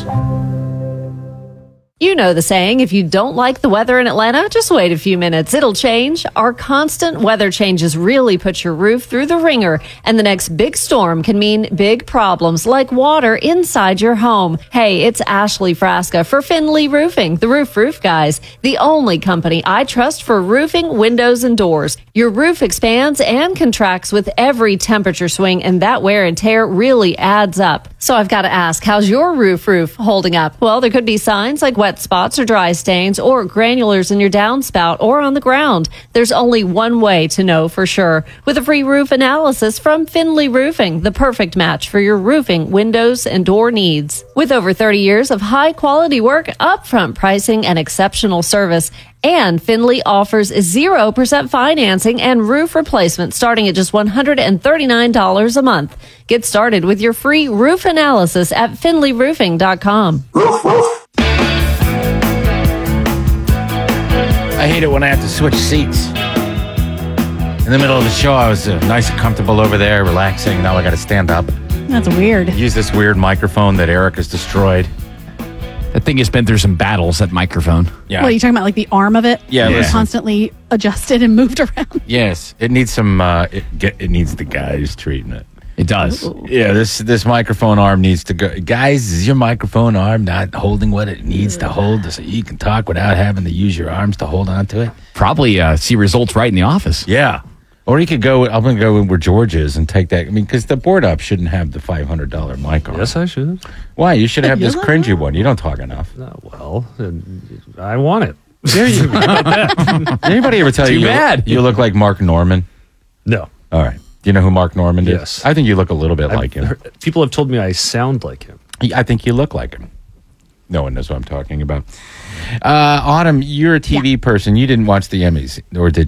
You know the saying, if you don't like the weather in Atlanta, just wait a few minutes. It'll change. Our constant weather changes really put your roof through the ringer, and the next big storm can mean big problems like water inside your home. Hey, it's Ashley Frasca for Finley Roofing, the Roof Roof Guys, the only company I trust for roofing, windows, and doors. Your roof expands and contracts with every temperature swing, and that wear and tear really adds up. So I've got to ask, how's your roof roof holding up? Well, there could be signs like wet spots or dry stains or granulars in your downspout or on the ground. There's only one way to know for sure. With a free roof analysis from Finley Roofing, the perfect match for your roofing, windows, and door needs. With over thirty years of high quality work, upfront pricing, and exceptional service, and Finley offers zero percent financing and roof replacement starting at just one hundred thirty-nine dollars a month. Get started with your free roof analysis at finley roofing dot com. I hate it when I have to switch seats. In the middle of the show, I was uh, nice and comfortable over there, relaxing. Now I got to stand up. That's weird. Use this weird microphone that Eric has destroyed. That thing has been through some battles, that microphone. Yeah. What are you talking about? Like the arm of it? Yeah, It's listen. constantly adjusted and moved around. Yes, it needs some. Uh, it get, it needs the guy's treatment. It does. Yeah, this this microphone arm needs to go. Guys, is your microphone arm not holding what it needs to hold so you can talk without having to use your arms to hold on to it? Probably uh, see results right in the office. Yeah. Or you could go, I'm going to go where George is and take that. I mean, because the board up shouldn't have the five hundred dollars mic on. Yes, I should. Why? You should have You this like cringy one. You don't talk enough. Uh, well, uh, I want it. There you go. Did anybody ever tell Too you bad. you look like Mark Norman? No. All right. Do you know who Mark Norman is? Yes. I think you look a little bit I've like him. heard- people have told me I sound like him. I think you look like him. No one knows what I'm talking about. Uh, Autumn, you're a T V person. You didn't watch the Emmys, or did you?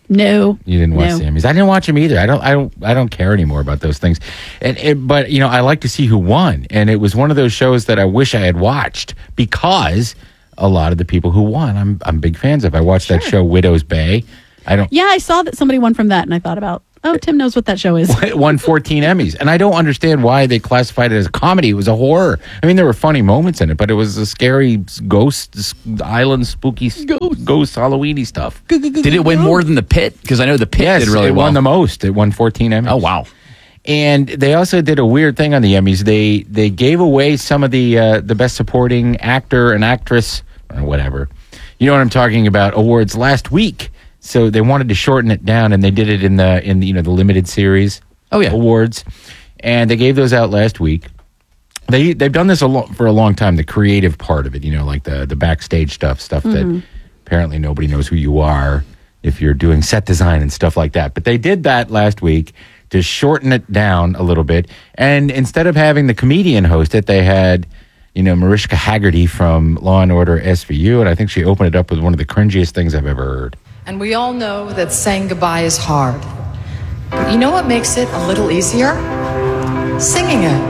No, You didn't watch No. the Emmys. I didn't watch them either. I don't. I don't. I don't care anymore about those things. And it, but you know, I like to see who won. And it was one of those shows that I wish I had watched because a lot of the people who won, I'm I'm big fans of. I watched that show Widow's Bay. I don't. Yeah, I saw that somebody won from that, and I thought about, oh, Tim knows what that show is. It won fourteen Emmys, and I don't understand why they classified it as a comedy. It was a horror. I mean, there were funny moments in it, but it was a scary ghost island, spooky ghost, ghost Halloweeny stuff. Did it win more than The Pit? Because I know The Pit Yes, did really it well. won the most. It won fourteen Emmys. Oh wow! And they also did a weird thing on the Emmys. They they gave away some of the uh, the best supporting actor and actress or whatever. You know what I'm talking about? Awards last week. So they wanted to shorten it down, and they did it in the in the, you know the limited series. Oh yeah, awards, and they gave those out last week. They they've done this a lo- for a long time. The creative part of it, you know, like the the backstage stuff, stuff Mhm. that apparently nobody knows who you are if you're doing set design and stuff like that. But they did that last week to shorten it down a little bit, and instead of having the comedian host it, they had, you know, Mariska Haggerty from Law and Order S V U, and I think she opened it up with one of the cringiest things I've ever heard. And we all know that saying goodbye is hard. But you know what makes it a little easier? Singing it.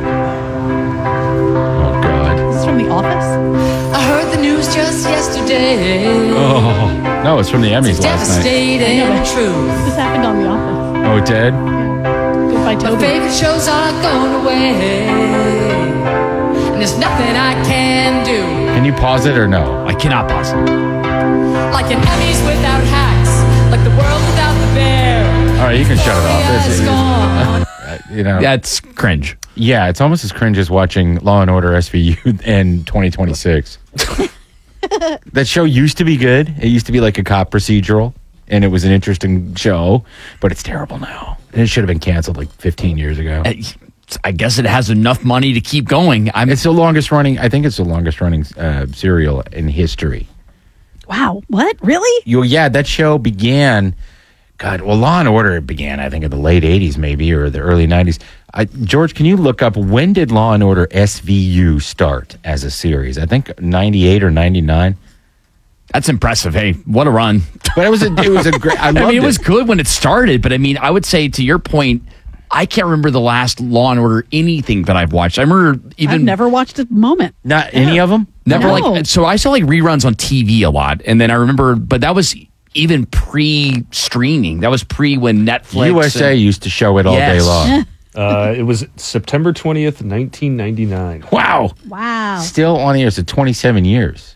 Oh, God. This is from The Office? I heard the news just yesterday. Oh, no, it's from the Emmys last night. Devastating truth. This happened on The Office. Oh, it did? Goodbye, My Toby. favorite shows are going away. And there's nothing I can do. Can you pause it or no? I cannot pause it. Like an Emmys without hats. Like the world without the bear. All right, you can shut it off. It's- It's it's- gone. uh, you know, That's cringe. yeah, it's almost as cringe as watching Law and Order S V U in twenty twenty-six. That show used to be good. It used to be like a cop procedural, and it was an interesting show, but it's terrible now. And it should have been canceled like fifteen years ago. I guess it has enough money to keep going. I'm, It's the longest running. I think it's the longest running uh, serial in history. Wow. What? Really? You, yeah, that show began. God, well, Law and Order began, I think, in the late eighties, maybe, or the early nineties. I, George, can you look up when did Law and Order S V U start as a series? I think ninety-eight or ninety-nine. That's impressive. Hey, what a run! But it was a it was a great. I, I mean, it was good when it started, but I mean, I would say to your point, I can't remember the last Law and Order anything that I've watched. I remember even I've never watched a moment. Not any of them. Never No. like so I saw like reruns on T V a lot, and then I remember, but that was even pre-streaming. That was pre when Netflix U S A and- used to show it all Yes. day long. Uh, it was September twentieth, nineteen ninety-nine. Wow. Wow. Still on the air, so twenty-seven years.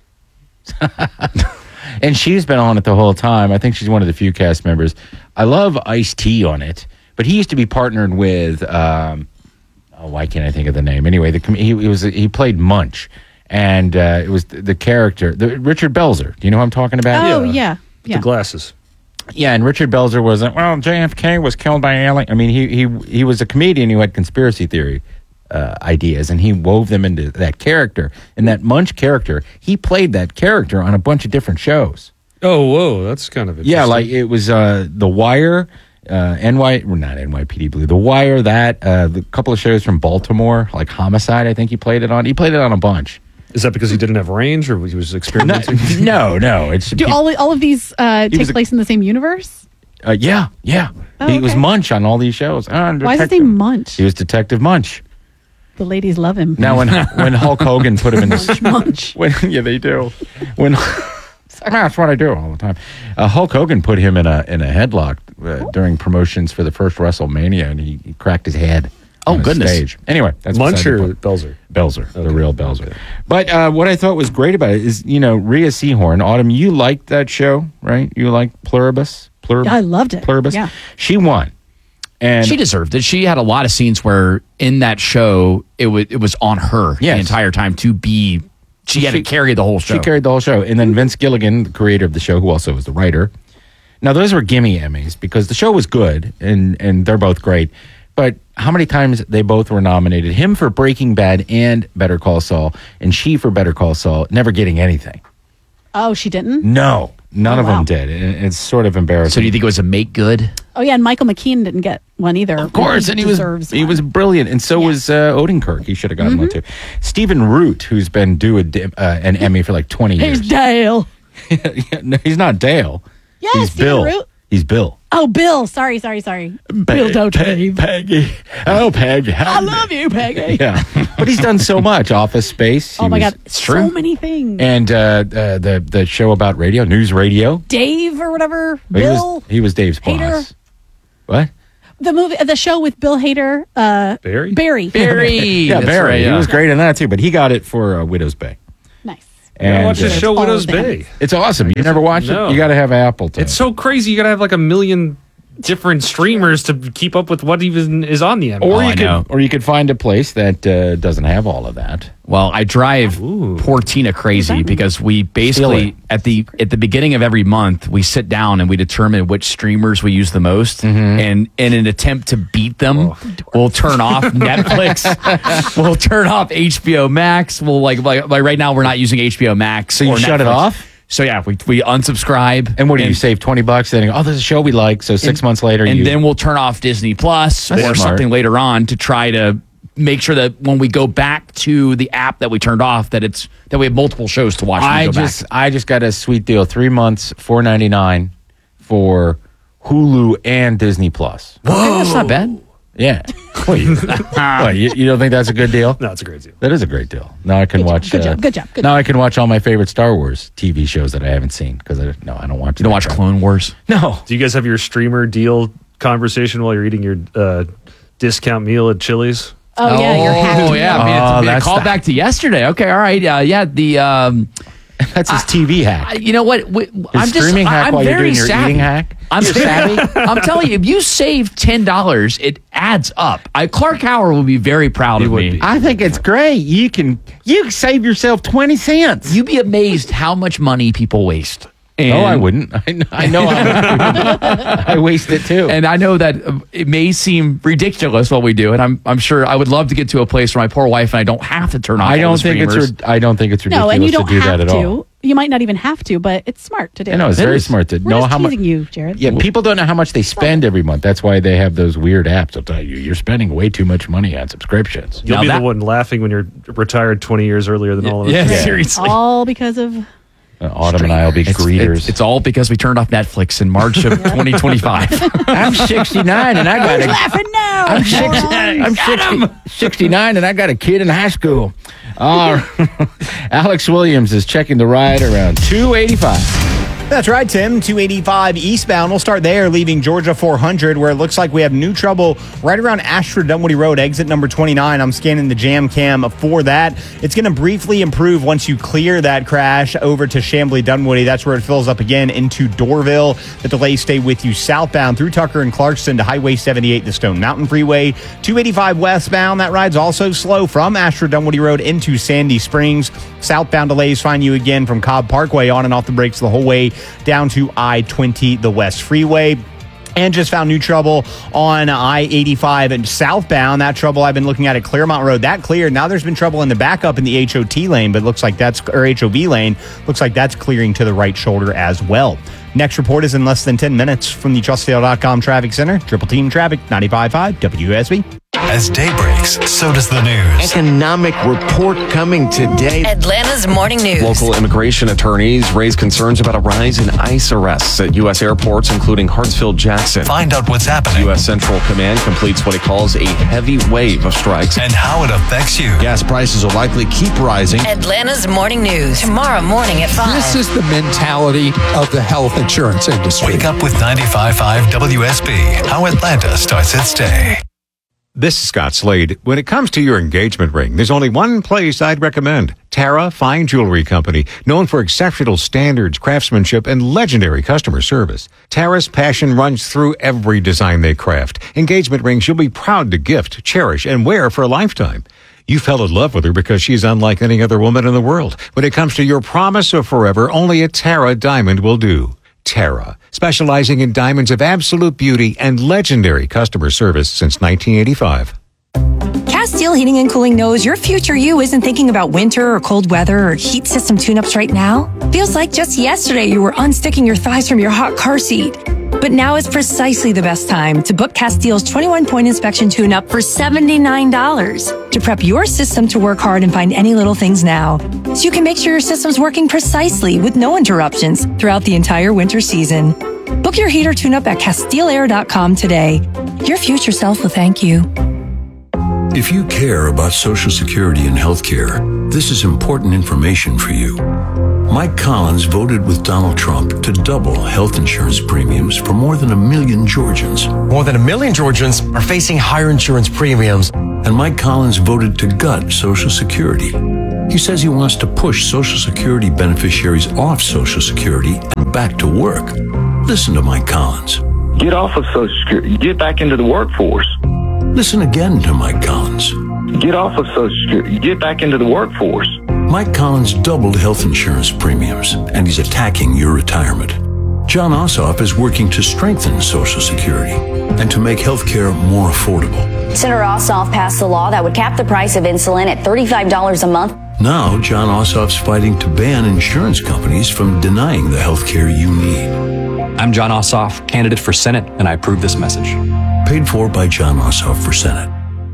And she's been on it the whole time. I think she's one of the few cast members. I love Ice-T on it, but he used to be partnered with, um, oh, why can't I think of the name? Anyway, the com- he, he was he played Munch, and uh, it was the, the character, the, Richard Belzer. Do you know who I'm talking about? Oh, yeah. Yeah. The glasses. Yeah, and Richard Belzer was, uh, well, J F K was killed by alien. I mean, he he he was a comedian who had conspiracy theory uh, ideas, and he wove them into that character. And that Munch character, he played that character on a bunch of different shows. Oh, whoa, that's kind of interesting. Yeah, like it was uh, The Wire, uh, N Y, well, not N Y P D Blue, The Wire, that, uh, the couple of shows from Baltimore, like Homicide, I think he played it on. He played it on a bunch. Is that because he didn't have range, or he was experimenting? No, no. It's Do all all of these uh, take was a- place in the same universe? Uh, yeah, yeah. Oh, he was okay. Munch on all these shows. Uh, Why is his Detective- name Munch? He was Detective Munch. The ladies love him. Now, when when Hulk Hogan put him in this, Munch. when, yeah, they do. When that's what I do all the time. Uh, Hulk Hogan put him in a in a headlock uh, during promotions for the first WrestleMania, and he, he cracked his head. Oh, on the goodness. Stage. Anyway, that's Munch beside the or point. Belzer? Belzer, the real Belzer. But uh, what I thought was great about it is, you know, Rhea Seehorn. Autumn, you liked that show, right? You liked Pluribus? Pluribus? Yeah, I loved it. Pluribus. Yeah. She won. And she deserved it. She had a lot of scenes where in that show it was it was on her Yes. the entire time to be. She had to carry the whole show. She carried the whole show. And then Vince Gilligan, the creator of the show, who also was the writer. Now, those were gimme Emmys because the show was good and, and they're both great. But how many times they both were nominated? Him for Breaking Bad and Better Call Saul, and she for Better Call Saul, never getting anything. Oh, she didn't? No, none Oh, of wow. them did. And it's sort of embarrassing. So do you think it was a make good? Oh, yeah, and Michael McKean didn't get one either. Of course, and he was he was brilliant, and so was uh, Odenkirk. He should have gotten one too. Stephen Root, who's been due a, di- uh, an Emmy for like twenty years. Here's Dale. No, he's not Dale. Yeah, he's Stephen Bill. Root. He's Bill. Oh, Bill. Sorry, sorry, sorry. Bill Dauterive. Peggy. Oh, Peggy. I love you, Peggy. Yeah. But he's done so much. Office Space. Oh, He my was- God. So many things. And uh, uh, the, the show about radio, News Radio. Dave or whatever. He Bill. was, he was Dave's boss. Hader. What? The movie, the show with Bill Hader. Uh, Barry? Barry. yeah, That's Barry. right, He yeah. was great in that, too. But he got it for uh, Widow's Bay. Nice. Yeah, watch the uh, show Widow's Bay. It's awesome. You never watched No. it? You got to have Apple to. It's so crazy. You got to have like a million different streamers to keep up with what even is on the M. Or you could, or you could find a place that uh, doesn't have all of that. Well, I drive poor Tina crazy because we basically at the at the beginning of every month we sit down and we determine which streamers we use the most, Mm-hmm. and in an attempt to beat them, Oh. we'll turn off Netflix, we'll turn off H B O Max. We'll like like, like right now we're not using H B O Max. So you or shut it Netflix. off? So yeah, we we unsubscribe. And what do you save twenty bucks? Then you go, oh, there's a show we like. So six And- months later, and you, then we'll turn off Disney Plus That's or smart. something later on to try to make sure that when we go back to the app that we turned off, that it's that we have multiple shows to watch. When we I go just back. I just got a sweet deal. Three months, four ninety nine for Hulu and Disney Plus. Okay, that's not bad. Yeah. What, you, what, you, you don't think that's a good deal? No, it's a great deal. That is a great deal. Now I can Good job, watch. good uh, job, good job, good now I can watch all my favorite Star Wars T V shows that I haven't seen because I no, I don't watch. You don't watch Clone Wars? No. Do you guys have your streamer deal conversation while you're eating your uh, discount meal at Chili's? Oh, yeah, you're happy. Oh yeah, I mean, Oh, it's, I mean, a that's call the- back to yesterday. Okay, all right, uh, yeah, the um, that's his T V hack. I- you know what? We, I'm just streaming hack I'm while you're very doing your savvy. eating hack? I'm You're savvy? I'm telling you, if you save ten dollars, it adds up. I, Clark Howard will be very proud of me. I think it's great. You can you can save yourself twenty cents. You'd be amazed how much money people waste. And, no, I wouldn't. I, know- I know. I, I waste it too. And I know that uh, it may seem ridiculous what we do, and I'm I'm sure I would love to get to a place where my poor wife and I don't have to turn off. I all don't the think it's. streamers. rid- I don't think it's ridiculous No, and you don't to do have that at to. all. You might not even have to, but it's smart to do. I know it's It very is. smart to We're know just how much. teasing you, Jared. Yeah, people don't know how much they spend every month. That's why they have those weird apps. They'll tell you you're spending way too much money on subscriptions. You'll Now be that- the one laughing when you're retired twenty years earlier than all of us. Yeah, Yeah. seriously. All because of Uh, Autumn and I will be It's, greeters. it's, it's all because we turned off Netflix in March of twenty twenty-five. I'm sixty-nine and I got Who's a. laughing now. I'm, six, I'm sixty, sixty-nine and I got a kid in high school. Uh, Alex Williams is checking the ride around two eighty-five. That's right, Tim. two eighty-five eastbound. We'll start there, leaving Georgia four hundred, where it looks like we have new trouble right around Ashford Dunwoody Road, exit number twenty-nine. I'm scanning the jam cam for that. It's going to briefly improve once you clear that crash over to Chamblee Dunwoody. That's where it fills up again into Dorville. The delays stay with you southbound through Tucker and Clarkston to Highway seventy-eight, the Stone Mountain Freeway. two eighty-five westbound. That ride's also slow from Ashford Dunwoody Road into Sandy Springs. Southbound delays find you again from Cobb Parkway on and off the brakes the whole way down to I twenty, the West Freeway. And just found new trouble on I eighty-five and southbound. That trouble I've been looking at at Claremont Road, that cleared. Now there's been trouble in the backup in the H O T lane, but looks like that's, or H O V lane, looks like that's clearing to the right shoulder as well. Next report is in less than ten minutes from the trust sale dot com Traffic Center. Triple Team Traffic, ninety-five point five W S B. As day breaks, so does the news. Economic report coming today. Atlanta's morning news. Local immigration attorneys raise concerns about a rise in ICE arrests at U S airports, including Hartsfield-Jackson. Find out what's happening. U S Central Command completes what it calls a heavy wave of strikes. And how it affects you. Gas prices will likely keep rising. Atlanta's morning news. Tomorrow morning at five. This is the mentality of the health insurance industry. Wake up with ninety-five point five W S B. How Atlanta starts its day. This is Scott Slade. When it comes to your engagement ring, there's only one place I'd recommend. Tara Fine Jewelry Company, known for exceptional standards, craftsmanship, and legendary customer service. Tara's passion runs through every design they craft. Engagement rings you'll be proud to gift, cherish, and wear for a lifetime. You fell in love with her because she's unlike any other woman in the world. When it comes to your promise of forever, only a Tara diamond will do. Tara, specializing in diamonds of absolute beauty and legendary customer service since nineteen eighty-five. Castile Heating and Cooling knows your future you isn't thinking about winter or cold weather or heat system tune-ups right now. Feels like just yesterday you were unsticking your thighs from your hot car seat. But now is precisely the best time to book Castile's twenty-one point inspection tune-up for seventy-nine dollars to prep your system to work hard and find any little things now. So you can make sure your system's working precisely with no interruptions throughout the entire winter season. Book your heater tune-up at Castile Air dot com today. Your future self will thank you. If you care about Social Security and health care, this is important information for you. Mike Collins voted with Donald Trump to double health insurance premiums for more than a million Georgians. More than a million Georgians are facing higher insurance premiums. And Mike Collins voted to gut Social Security. He says he wants to push Social Security beneficiaries off Social Security and back to work. Listen to Mike Collins. Get off of Social Security. Get back into the workforce. Listen again to Mike Collins. Get off of Social Security. Get back into the workforce. Mike Collins doubled health insurance premiums, and he's attacking your retirement. John Ossoff is working to strengthen Social Security and to make health care more affordable. Senator Ossoff passed a law that would cap the price of insulin at thirty-five dollars a month. Now, John Ossoff's fighting to ban insurance companies from denying the health care you need. I'm John Ossoff, candidate for Senate, and I approve this message. Paid for by John Ossoff for Senate.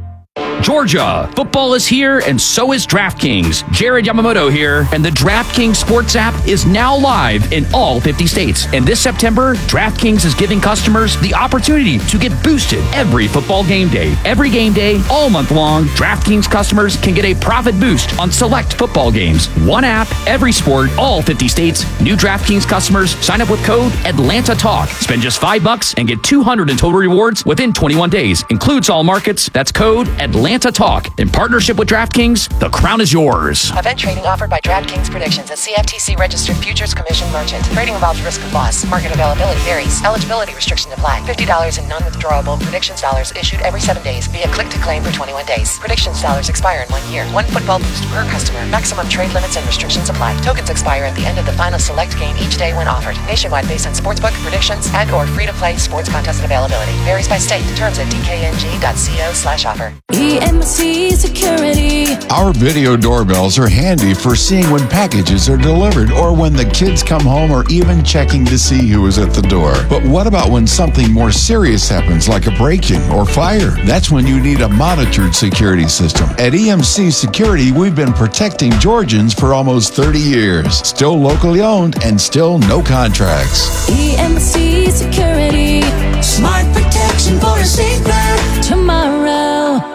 Georgia, football is here, and so is DraftKings. Jared Yamamoto here, and the DraftKings Sports app is now live in all fifty states. And this September, DraftKings is giving customers the opportunity to get boosted every football game day. Every game day, all month long, DraftKings customers can get a profit boost on select football games. One app, every sport, all fifty states. New DraftKings customers sign up with code Atlanta Talk. Spend just five bucks and get two hundred in total rewards within twenty-one days. Includes all markets. That's code Atlanta Talk. In partnership with DraftKings, the crown is yours. Event trading offered by DraftKings Predictions, a C F T C registered futures commission merchant. Trading involves risk of loss. Market availability varies. Eligibility restrictions apply. fifty dollars in non-withdrawable Predictions dollars issued every seven days via click to claim for twenty-one days. Predictions dollars expire in one year. One football boost per customer. Maximum trade limits and restrictions apply. Tokens expire at the end of the final select game each day when offered. Nationwide based on sportsbook, predictions, and or free-to-play sports contest availability. Varies by state. Terms at d k n g dot co slash offer. E M C Security. Our video doorbells are handy for seeing when packages are delivered or when the kids come home or even checking to see who is at the door. But what about when something more serious happens, like a break-in or fire? That's when you need a monitored security system. At E M C Security, we've been protecting Georgians for almost thirty years. Still locally owned and still no contracts. E M C Security. Smart protection for a safer tomorrow.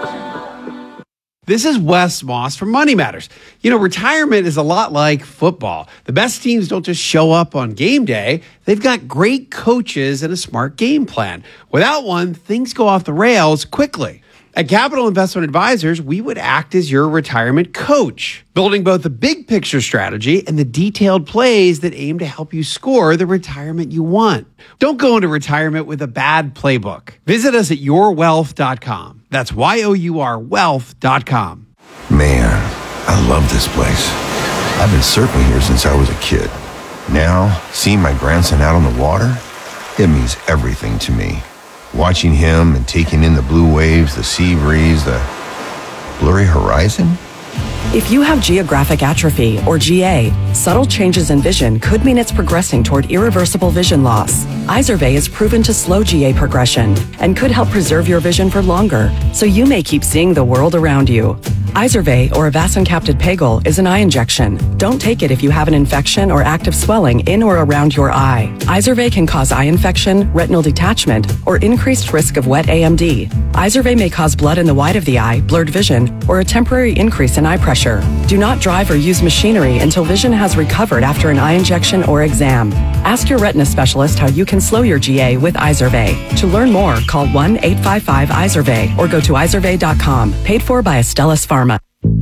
This is Wes Moss from Money Matters. You know, retirement is a lot like football. The best teams don't just show up on game day. They've got great coaches and a smart game plan. Without one, things go off the rails quickly. At Capital Investment Advisors, we would act as your retirement coach, building both the big picture strategy and the detailed plays that aim to help you score the retirement you want. Don't go into retirement with a bad playbook. Visit us at your wealth dot com. That's Y O U R wealth dot com. Man, I love this place. I've been surfing here since I was a kid. Now, seeing my grandson out on the water, it means everything to me. Watching him and taking in the blue waves, the sea breeze, the blurry horizon. If you have geographic atrophy, or G A, subtle changes in vision could mean it's progressing toward irreversible vision loss. Izervay is proven to slow G A progression and could help preserve your vision for longer, so you may keep seeing the world around you. Izervay, or avacincaptad pegol, is an eye injection. Don't take it if you have an infection or active swelling in or around your eye. Izervay can cause eye infection, retinal detachment, or increased risk of wet A M D. Izervay may cause blood in the white of the eye, blurred vision, or a temporary increase in eye pressure. Do not drive or use machinery until vision has recovered after an eye injection or exam. Ask your retina specialist how you can slow your G A with Izervay. To learn more, call one eight five five Izervay or go to izervay dot com. Paid for by Astellas Pharma.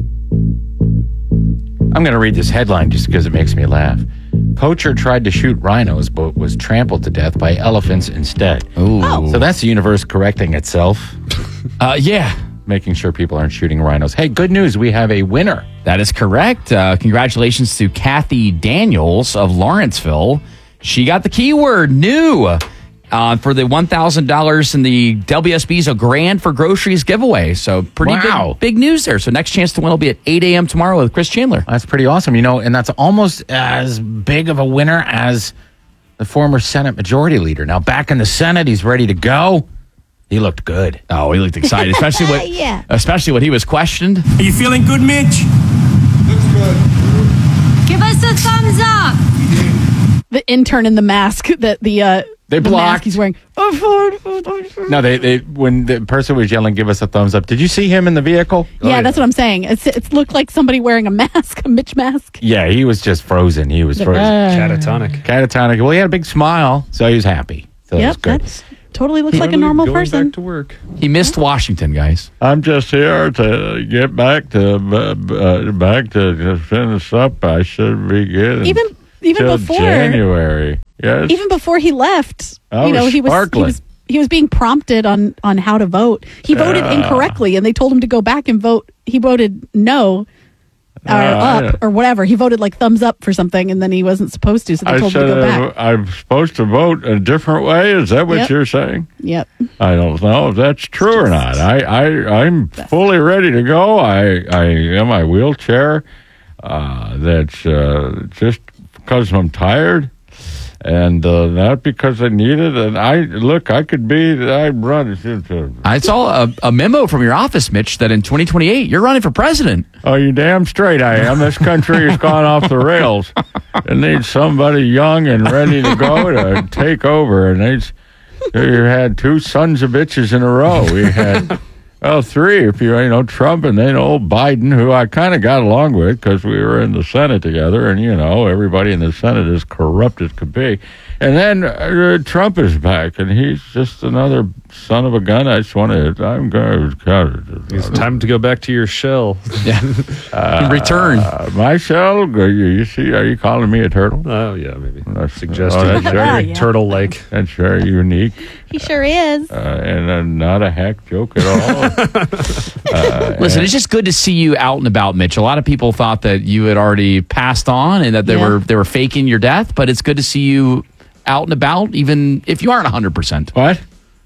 I'm going to read this headline just because it makes me laugh. Poacher tried to shoot rhinos but was trampled to death by elephants instead. Ooh. So that's the universe correcting itself. Uh, yeah. Making sure people aren't shooting rhinos. Hey, good news. We have a winner. That is correct. Uh, congratulations to Kathy Daniels of Lawrenceville. She got the keyword new uh, for the one thousand dollars in the W S B's A Grand for Groceries giveaway. So pretty Wow. big, big news there. So next chance to win will be at eight a.m. tomorrow with Chris Chandler. That's pretty awesome. You know, and that's almost as big of a winner as the former Senate Majority Leader. Now, back in the Senate, he's ready to go. He looked good. Oh, he looked excited, especially what, Yeah. especially when he was questioned. Are you feeling good, Mitch? Give us a thumbs up. The intern in the mask that the uh, They the blocked. mask he's wearing. No, they, they when the person was yelling, "Give us a thumbs up." Did you see him in the vehicle? Yeah, oh, yeah. That's what I'm saying. It's, it looked like somebody wearing a mask, a Mitch mask. Yeah, he was just frozen. He was frozen. Uh, Catatonic. Catatonic. Well, he had a big smile, so he was happy. So yep, it was good. That's totally looks like a normal going person. Back to work. He missed Washington, guys. I'm just here to get back to uh, uh, back to finish up. I should be getting Even even till before January. Yes. Even before he left, I you know, was he was he sparkling. was he was being prompted on on how to vote. He voted Yeah. incorrectly, and they told him to go back and vote. He voted no. Or Uh, up or whatever. He voted like thumbs up for something, and then he wasn't supposed to, so they I told him said to go back. I'm supposed to vote a different way. Is that what Yep. you're saying? Yep. I don't know if that's true or not. I, I I'm fully ready to go. I I am my wheelchair. Uh, that's uh, just because I'm tired, and uh, not because I need it. And I look, I could be. I run into. I saw a, a memo from your office, Mitch, that in twenty twenty-eight you're running for president. Oh, you damn straight I am. This country has gone off the rails. It needs somebody young and ready to go to take over. And it's, you had two sons of bitches in a row. We had, well, three, if you, you know, Trump and then old Biden, who I kind of got along with because we were in the Senate together. And, you know, everybody in the Senate is corrupt as could be. And then uh, Trump is back, and he's just another son of a gun. I just want to, I'm going to. It's time to go back to your shell. Yeah. Uh, Return. Uh, my shell? You, you see, are you calling me a turtle? Oh, yeah, maybe. That's, Suggesting oh, that's very yeah. turtle-like. That's very unique. He sure is. Uh, and uh, not a hack joke at all. uh, Listen, it's just good to see you out and about, Mitch. A lot of people thought that you had already passed on and that they Yeah. were they were faking your death, but it's good to see you out and about, even if you aren't one hundred percent. What?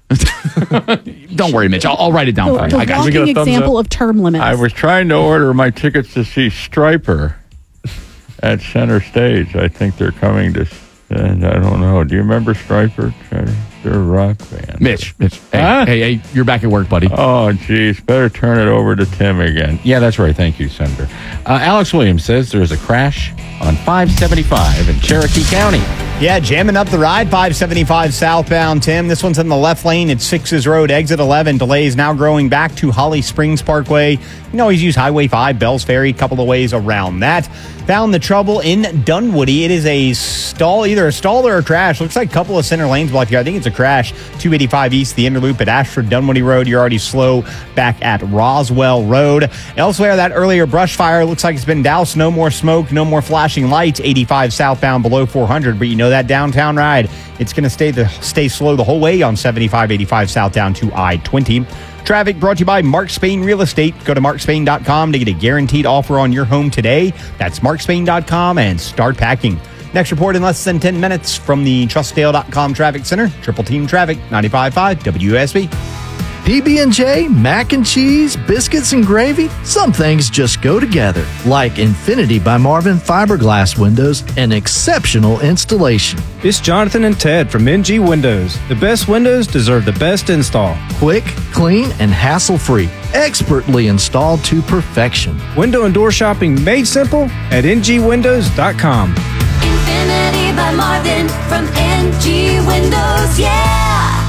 Don't worry, Mitch. I'll, I'll write it down The, for you. the I got We you. got walking a thumbs example of term limits. I was trying to order my tickets to see Stryper at Center Stage. I think they're coming to, and I don't know. Do you remember Stryper? They're a rock band. Mitch, Mitch. Hey, Huh? hey, hey, you're back at work, buddy. Oh, geez. Better turn it over to Tim again. Yeah, that's right. Thank you, Senator. Uh, Alex Williams says there's a crash on five seventy-five in Cherokee County. Yeah, jamming up the ride, five seventy-five southbound, Tim. This one's in the left lane at Sixes Road, exit eleven. Delays now growing back to Holly Springs Parkway. You can always use Highway five, Bells Ferry, a couple of ways around that. Found the trouble in Dunwoody. It is a stall, either a stall or a crash. Looks like a couple of center lanes blocked here. I think it's a crash. two eighty-five east, the Interloop at Ashford Dunwoody Road. You're already slow back at Roswell Road. Elsewhere, that earlier brush fire looks like it's been doused. No more smoke, no more flashing lights. eighty-five southbound below four hundred, but you know that downtown ride, it's going to stay the stay slow the whole way on seventy-five eighty-five south down to I twenty. Traffic brought to you by Mark Spain Real Estate. Go to mark spain dot com to get a guaranteed offer on your home today. That's mark spain dot com and start packing. Next report in less than ten minutes from the trustdale dot com Traffic Center. Triple Team Traffic, ninety-five point five W S B. P B and J, mac and cheese, biscuits and gravy. Some things just go together, like Infinity by Marvin fiberglass windows and exceptional installation. It's Jonathan and Ted from N G Windows. The best windows deserve the best install. Quick, clean, and hassle-free. Expertly installed to perfection. Window and door shopping made simple at N G windows dot com. Infinity by Marvin from N G Windows, yeah!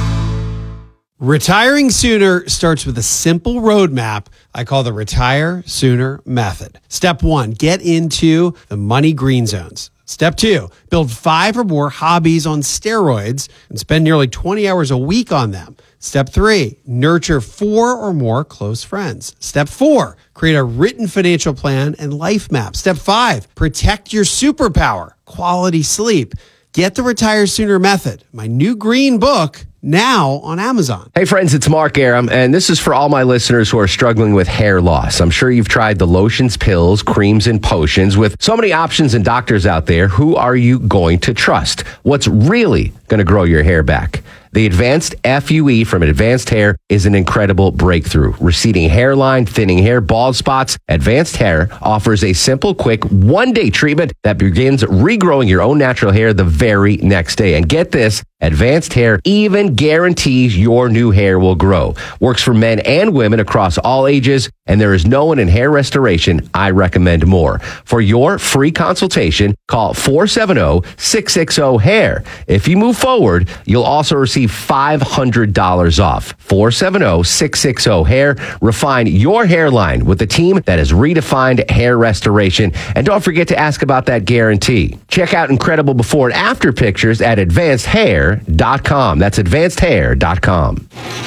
Retiring sooner starts with a simple roadmap I call the Retire Sooner Method. Step one, get into the money green zones. Step two, build five or more hobbies on steroids and spend nearly twenty hours a week on them. Step three, nurture four or more close friends. Step four, create a written financial plan and life map. Step five, protect your superpower, quality sleep. Get the Retire Sooner Method, my new green book, now on Amazon. Hey friends, it's Mark Aram, and this is for all my listeners who are struggling with hair loss. I'm sure you've tried the lotions, pills, creams, and potions. With so many options and doctors out there, who are you going to trust? What's really going to grow your hair back? The Advanced F U E from Advanced Hair is an incredible breakthrough. Receding hairline, thinning hair, bald spots. Advanced Hair offers a simple, quick, one-day treatment that begins regrowing your own natural hair the very next day. And get this, Advanced Hair even guarantees your new hair will grow. Works for men and women across all ages, and there is no one in hair restoration I recommend more. For your free consultation, call four seven zero, six six zero, hair. If you move forward, you'll also receive five hundred dollars off. four seven zero, six six zero, hair. Refine your hairline with a team that has redefined hair restoration. And don't forget to ask about that guarantee. Check out incredible before and after pictures at advanced hair dot com. That's advanced hair dot com.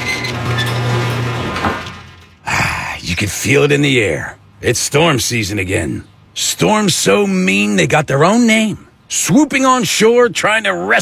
You can feel it in the air. It's storm season again. Storms so mean they got their own name. Swooping on shore, trying to rescue